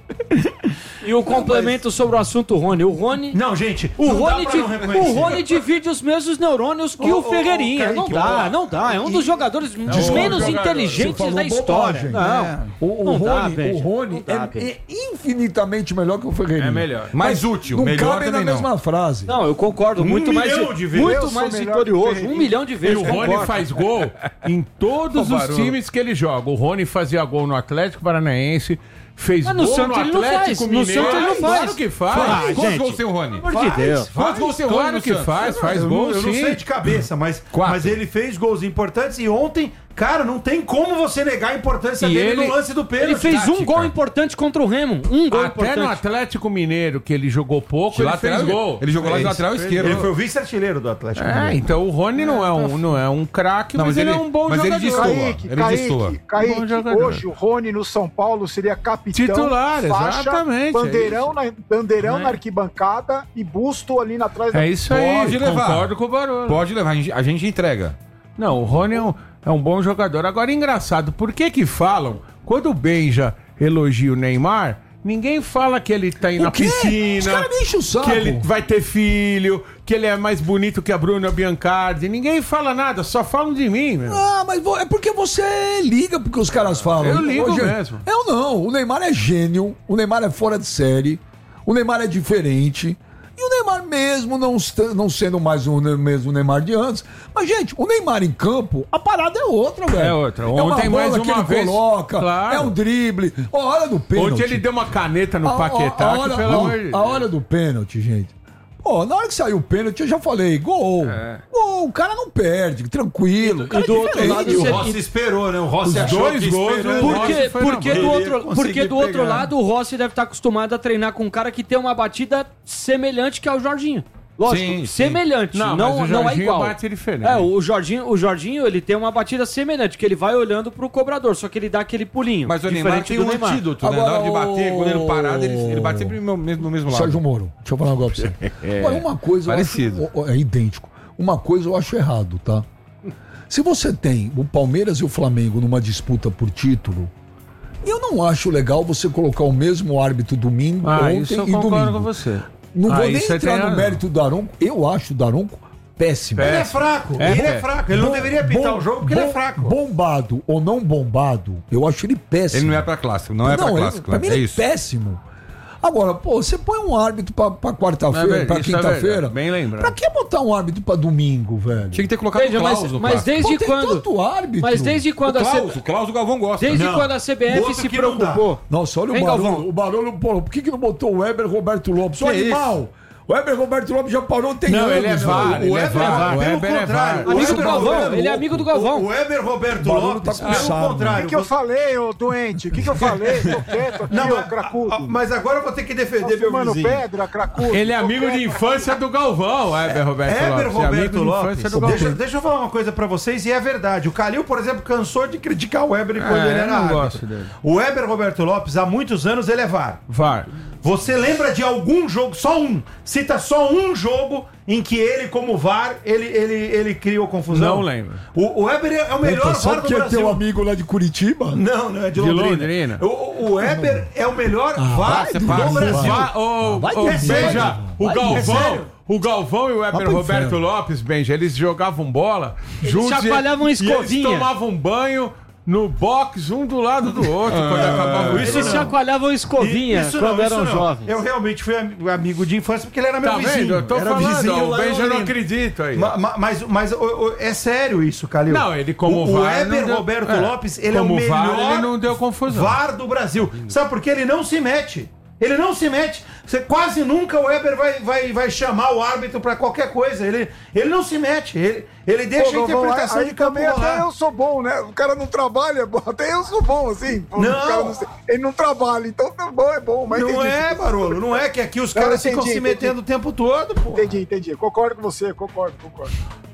E o complemento sobre o assunto Rony. O Rony. Não, gente, O não dá Rony, pra di- não reconhecer. o Rony divide os mesmos neurônios que Ô, o ô, Ferreirinha. ô, não Kaique, dá, ó. não dá. É um dos jogadores menos jogador. inteligentes Você falou da história. bobagem. Não. O, o Não dá, Rony, Benja. o Rony Não dá, é, Benja. é infinitamente melhor que o Ferreirinha. É melhor. Mais útil. Não Melhor cabe na também não. mesma frase. Não, eu concordo. muito mais, milhão de vezes. muito Eu sou mais melhor vitorioso. que o Um Ferreirinha. milhão de E vezes. o Rony concordo. faz gol em todos Ô, os Barulho. times que ele joga. O Rony fazia gol no Atlético Paranaense, fez Mas no gol Santos no ele não Atlético faz. No Mineiro. Santos ele não Ah, faz. Claro que faz. Ah, Quantos gente. gols tem o Rony? Pelo amor de Deus. Quantos gols tem o Rony Claro no que Santos? faz, faz eu, gol não- eu não sim. sei de cabeça, mas, Quatro. mas ele fez gols importantes e ontem, cara, não tem como você negar a importância E dele ele- no lance do pênalti. Ele fez um tática. gol importante contra o Remo. Um gol Até no importante. Atlético Mineiro, que ele jogou pouco, De ele lateral, fez gol. Ele jogou lá de Fez. lateral esquerdo. Ele foi o vice-artilheiro do Atlético. É, Mineiro. então o Rony não é um, não é um craque, Não, mas, mas ele, ele- é um bom mas ele jogador. destoa. Kaique, Ele Kaique, destoa. Bom Kaique, jogador. hoje o Rony no São Paulo seria capitão, Titular, faixa, exatamente, bandeirão, é na, bandeirão É. na arquibancada e busto ali na trás da... É isso aí, Pode levar. concordo com o Barolo. Pode levar, a gente- a gente entrega. Não, o Rony é um, é um bom jogador. Agora, engraçado, por que que falam, quando o Benja elogia o Neymar, Ninguém fala que ele tá indo O na quê? piscina. Os caras me enchem o saco. Que ele vai ter filho, que ele é mais bonito que a Bruna Biancardi. Ninguém fala nada, só falam de mim, meu. Ah, mas vo- é porque você liga porque os caras falam. Eu ligo Hoje- mesmo. Eu não. O Neymar é gênio. O Neymar é fora de série. O Neymar é diferente. E o Neymar mesmo não, est- não sendo mais o ne- mesmo Neymar de antes. Mas, gente, o Neymar em campo, a parada é outra, velho. É outra. É uma Ontem, bola mais que uma ele vez. coloca. Claro. É um drible. A hora do pênalti. Ontem ele deu uma caneta no A- a- Paquetá, a hora, que pelo a- amor de a Deus. hora do pênalti, gente. Pô, na hora que saiu o pênalti, eu já falei, gol. É. Gol, o cara não perde, tranquilo. O cara do é outro diferente. lado, E o você- Rossi esperou, né? O Rossi Os achou dois que gols, esperando- o Porque, Rossi foi na porque, bola. do Ele outro, ia conseguir porque do outro pegar. lado o Rossi deve estar acostumado a treinar com um cara que tem uma batida semelhante que é o Jorginho. Lógico, Sim, sim. semelhante, Não, não, mas o não, é Jorginho igual. bate diferente. É, o Jorginho, o Jorginho, ele tem uma batida semelhante, que ele vai olhando pro cobrador, só que ele dá aquele pulinho. Mas o Neymar diferente tem do um Neymar. antídoto, né? Na Agora, hora de bater, o- goleiro parado, ele, ele bate sempre no mesmo, no mesmo lado. Sérgio Moro, deixa eu falar um negócio pra você. Agora, uma coisa eu parecido. acho, é idêntico. Uma coisa eu acho errado, tá? Se você tem o Palmeiras e o Flamengo numa disputa por título, eu não acho legal você colocar o mesmo árbitro domingo, Ah, ontem isso eu e concordo domingo. com você. Não Ah, vou nem isso você tem entrar no razão. mérito do Daronco. Eu acho o Daronco péssimo. Ele é fraco, É, ele é é. fraco. Ele não Bom- deveria apitar bom- o jogo porque ele é bom- fraco. Bombado ou não bombado, eu acho ele péssimo. Ele não é pra clássico, não é pra ele- clássico. pra mim é ele é isso. péssimo. Agora, pô, você põe um árbitro pra, pra quarta-feira, É pra verdade, isso é quinta-feira. verdade, bem lembrado. Pra que botar um árbitro pra domingo, velho? Tinha que ter colocado Veja, o mas, Klaus no mas clássico. desde Pô, tem quando. tanto árbitro. Mas desde O quando a Klaus, C... o Klaus o Galvão gosta. Desde Não. quando a C B F Outro se que não dá. preocupou. Nossa, olha Vem, o barulho. Galvão. O barulho, pô, por que, que não botou o Weber Roberto Lopes? Ô, Que animal! O Weber Roberto Lopes já parou tem Não, anos. ele é velho. VAR, ele O é Weber, VAR, o pelo Weber é contrário, VAR. o Amigo Weber do Galvão, Roberto- ele é amigo do Galvão. O Weber Roberto O barulho Lopes, tá pelo pulsado, O contrário. que, que eu você- falei, ô doente? O que, que eu falei? Tô quieto aqui, Não, ô mas, cracudo. a- mas agora eu vou ter que Tô defender meu fumando vizinho. pedra, cracudo. Ele é Tô amigo de quieto. infância do Galvão, Weber Roberto Heber Lopes. É amigo Roberto de Lopes. infância do Galvão. Deixa, deixa eu falar uma coisa pra vocês, e é verdade. O Calil, por exemplo, cansou de criticar o Weber quando É, ele eu era não árbitro. gosto dele. O Weber Roberto Lopes, há muitos anos, ele é VAR. VAR. Você lembra de algum jogo, só um, cita só um jogo em que ele, como VAR, ele, ele, ele criou confusão? Não lembro. O, o Weber é o melhor Puta, VAR sabe do que é Brasil. teu amigo lá de Curitiba? Não, não, é de De Londrina. Londrina. O, o Weber é o melhor VAR vai do dormir, Brasil. Va- ô, Vai ô, dormir, Benja, vai, o vai, Galvão, é sério? o Galvão e o Vai Weber pro Roberto inferno. Lopes, Benja, eles jogavam bola juntos. e- chacoalhavam e escovinha. eles tomavam banho no box, um do lado do outro, quando acabava o Eles não. chacoalhavam escovinha Isso quando não, eram isso não. jovens. Eu realmente fui am- amigo de infância porque ele era meu Tá vizinho. vendo? Eu tô era falando, vizinho ó, o lá em Benja não Londrina. acredito aí. Ma- ma- Mas, mas, o- o- é sério isso, Calil. Não, ele como o, VAR O Weber não deu- Roberto é, Lopes, ele é o como melhor VAR, ele não deu confusão. VAR do Brasil. Sabe por quê? Ele não se mete. Ele não se mete. Você, quase nunca o Weber vai, vai, vai chamar o árbitro pra qualquer coisa. Ele, ele não se mete. Ele, ele deixa Pô, a Galvão, interpretação aí de campo também até rolar. eu sou bom, né? O cara não trabalha, bom, até eu sou bom, assim. Pô, Não. o cara não sei- ele não trabalha, então tá bom, é bom. Mas Não entendi. é, Barolo. Não é que aqui os Não, caras entendi, ficam se entendi. metendo o tempo todo, pô. Entendi, entendi. Concordo com você, concordo, concordo.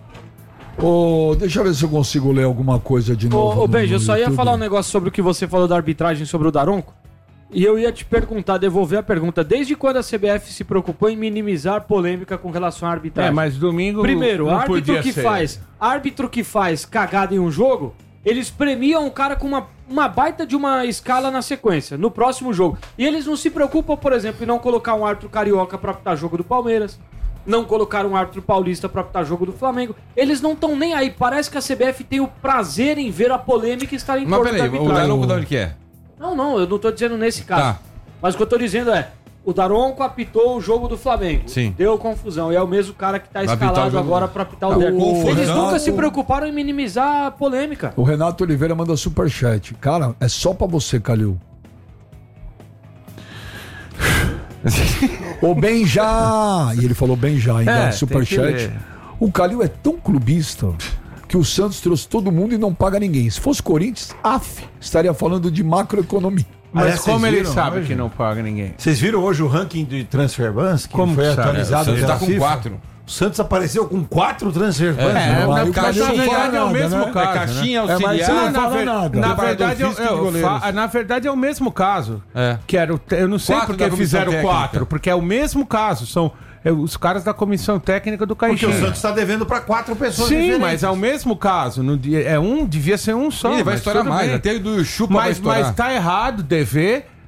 Ô, deixa eu ver se eu consigo ler alguma coisa de novo. Ô, ô no- Benja, eu no só ia YouTube. falar um negócio sobre o que você falou da arbitragem sobre o Daronco. E eu ia te perguntar, devolver a pergunta. Desde quando a C B F se preocupou em minimizar polêmica com relação à É, arbitragem? mas domingo Primeiro, não árbitro podia que ser. faz, árbitro que faz cagada em um jogo, eles premiam o cara com uma, uma baita de uma escala na sequência, no próximo jogo. E eles não se preocupam, por exemplo, em não colocar um árbitro carioca pra apitar jogo do Palmeiras, não colocar um árbitro paulista pra apitar jogo do Flamengo. Eles não estão nem aí. Parece que a C B F tem o prazer em ver a polêmica estar em Mas torno da peraí, o arbitragem. Daronco de onde que é? Não, não, eu não tô dizendo nesse caso. Tá. Mas o que eu tô dizendo é, o Daronco apitou o jogo do Flamengo. Sim. Deu confusão. E é o mesmo cara que tá Vai apitar o escalado jogo agora do- pra apitar Ah, o derby. o Eles Renato- nunca se preocuparam em minimizar a polêmica. O Renato Oliveira manda superchat. Cara, é só pra você, Calil. Ô Benja! E ele falou Benja ainda, É, tem superchat. que ler. O Calil é tão clubista que o Santos trouxe todo mundo e não paga ninguém. Se fosse Corinthians, af, estaria falando de macroeconomia. Mas Aliás, como vocês ele viram sabe hoje? que não paga ninguém? Vocês viram hoje o ranking de transfer bans que Como foi que sabe? atualizado Ele pela tá com FIFA? quatro. O Santos apareceu com quatro transfer bans. É, né? Não, na- aí o mas Calil na não fala verdade é o nada, mesmo né? caso. É caixinha, né? É, mas auxiliar. você não na, fala ver- nada. na Preparador verdade, eu- físico de eu- goleiros. fa- na verdade é o mesmo caso. É. Que era o te- eu não sei Quatro porque da comissão fizeram técnica. quatro, porque é o mesmo caso. São é, os caras da comissão técnica do Porque o Caixinha. Santos está devendo para quatro pessoas Sim, diferentes. mas é o mesmo caso. No dia, é um, devia ser um só. Ele vai mas estourar tudo mais. bem. Até do Chupa vai Mas, estourar. mas tá errado dever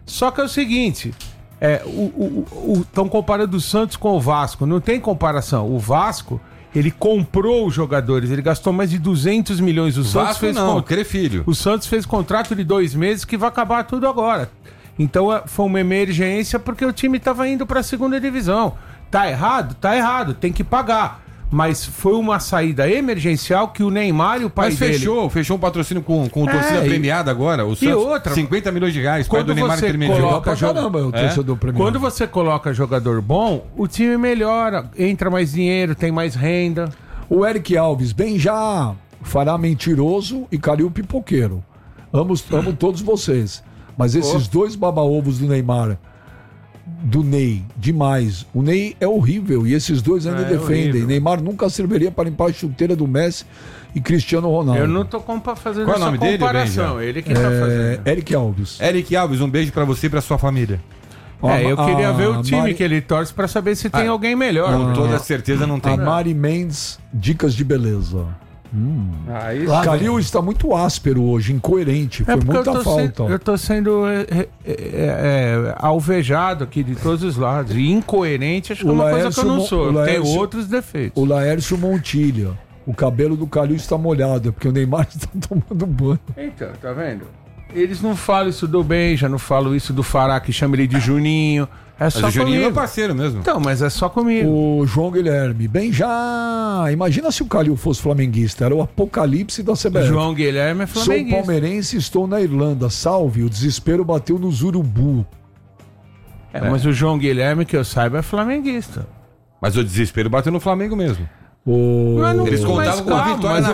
Só que é o seguinte, é, estão comparando o Santos com o Vasco. Não tem comparação. O Vasco, ele comprou os jogadores, ele gastou mais de duzentos milhões. O, o Santos Vasco fez não, con... Crefilho. O Santos fez contrato de dois meses que vai acabar tudo agora. Então foi uma emergência porque o time estava indo para a segunda divisão. Tá errado? Tá errado, tem que pagar. Mas foi uma saída emergencial que o Neymar e o pai Mas dele... fechou, fechou um patrocínio com, com torcida É, e- premiada agora. O Santos, outra, cinquenta milhões de reais. Pai quando do Neymar você intermediário. coloca Pra joga- caramba, o É? torcedor premiado. Quando você coloca jogador bom, o time melhora, entra mais dinheiro, tem mais renda. O Eric Alves, bem já fará mentiroso e Calil pipoqueiro. Amo, amo todos vocês. Mas esses dois baba-ovos do Neymar, do Ney, demais. O Ney é horrível e esses dois ainda É defendem. horrível. Neymar nunca serviria para limpar a chuteira do Messi e Cristiano Ronaldo. Eu não tô compa- fazendo Qual é o essa nome dele, comparação, Benja? ele que tá fazendo. É, Eric Alves. Eric Alves, um beijo pra você e pra sua família. É, eu A- queria a ver o time Mari- que ele torce pra saber se tem Ah, alguém melhor. Com né? toda certeza não tem. A Mari Mendes, dicas de beleza. Aí, Calil está muito áspero hoje, incoerente. Foi É porque muita eu tô, falta. sendo, eu tô sendo é, é, é, alvejado aqui de todos os lados. E incoerente, acho que é O uma coisa que Laércio eu não Mo- sou. o Eu tenho Laércio- outros defeitos. O Laércio Montilha. O cabelo do Calil está molhado, é porque o Neymar está tomando banho. Então, tá vendo? Eles não falam isso do Benja, não falam isso do Fará, que chama ele de Juninho. É Mas só o Juninho é meu comigo. parceiro mesmo. Então, mas é só comigo. O João Guilherme, bem já. Imagina se o Calil fosse flamenguista, era o apocalipse da C B F. João Guilherme é Sou flamenguista. palmeirense, estou na Irlanda. Salve, o desespero bateu nos urubu. É, mas o João Guilherme, que eu saiba, é flamenguista. Mas o desespero bateu no Flamengo mesmo. O... Mas não- Eles mas contavam com a calma, vitória mas na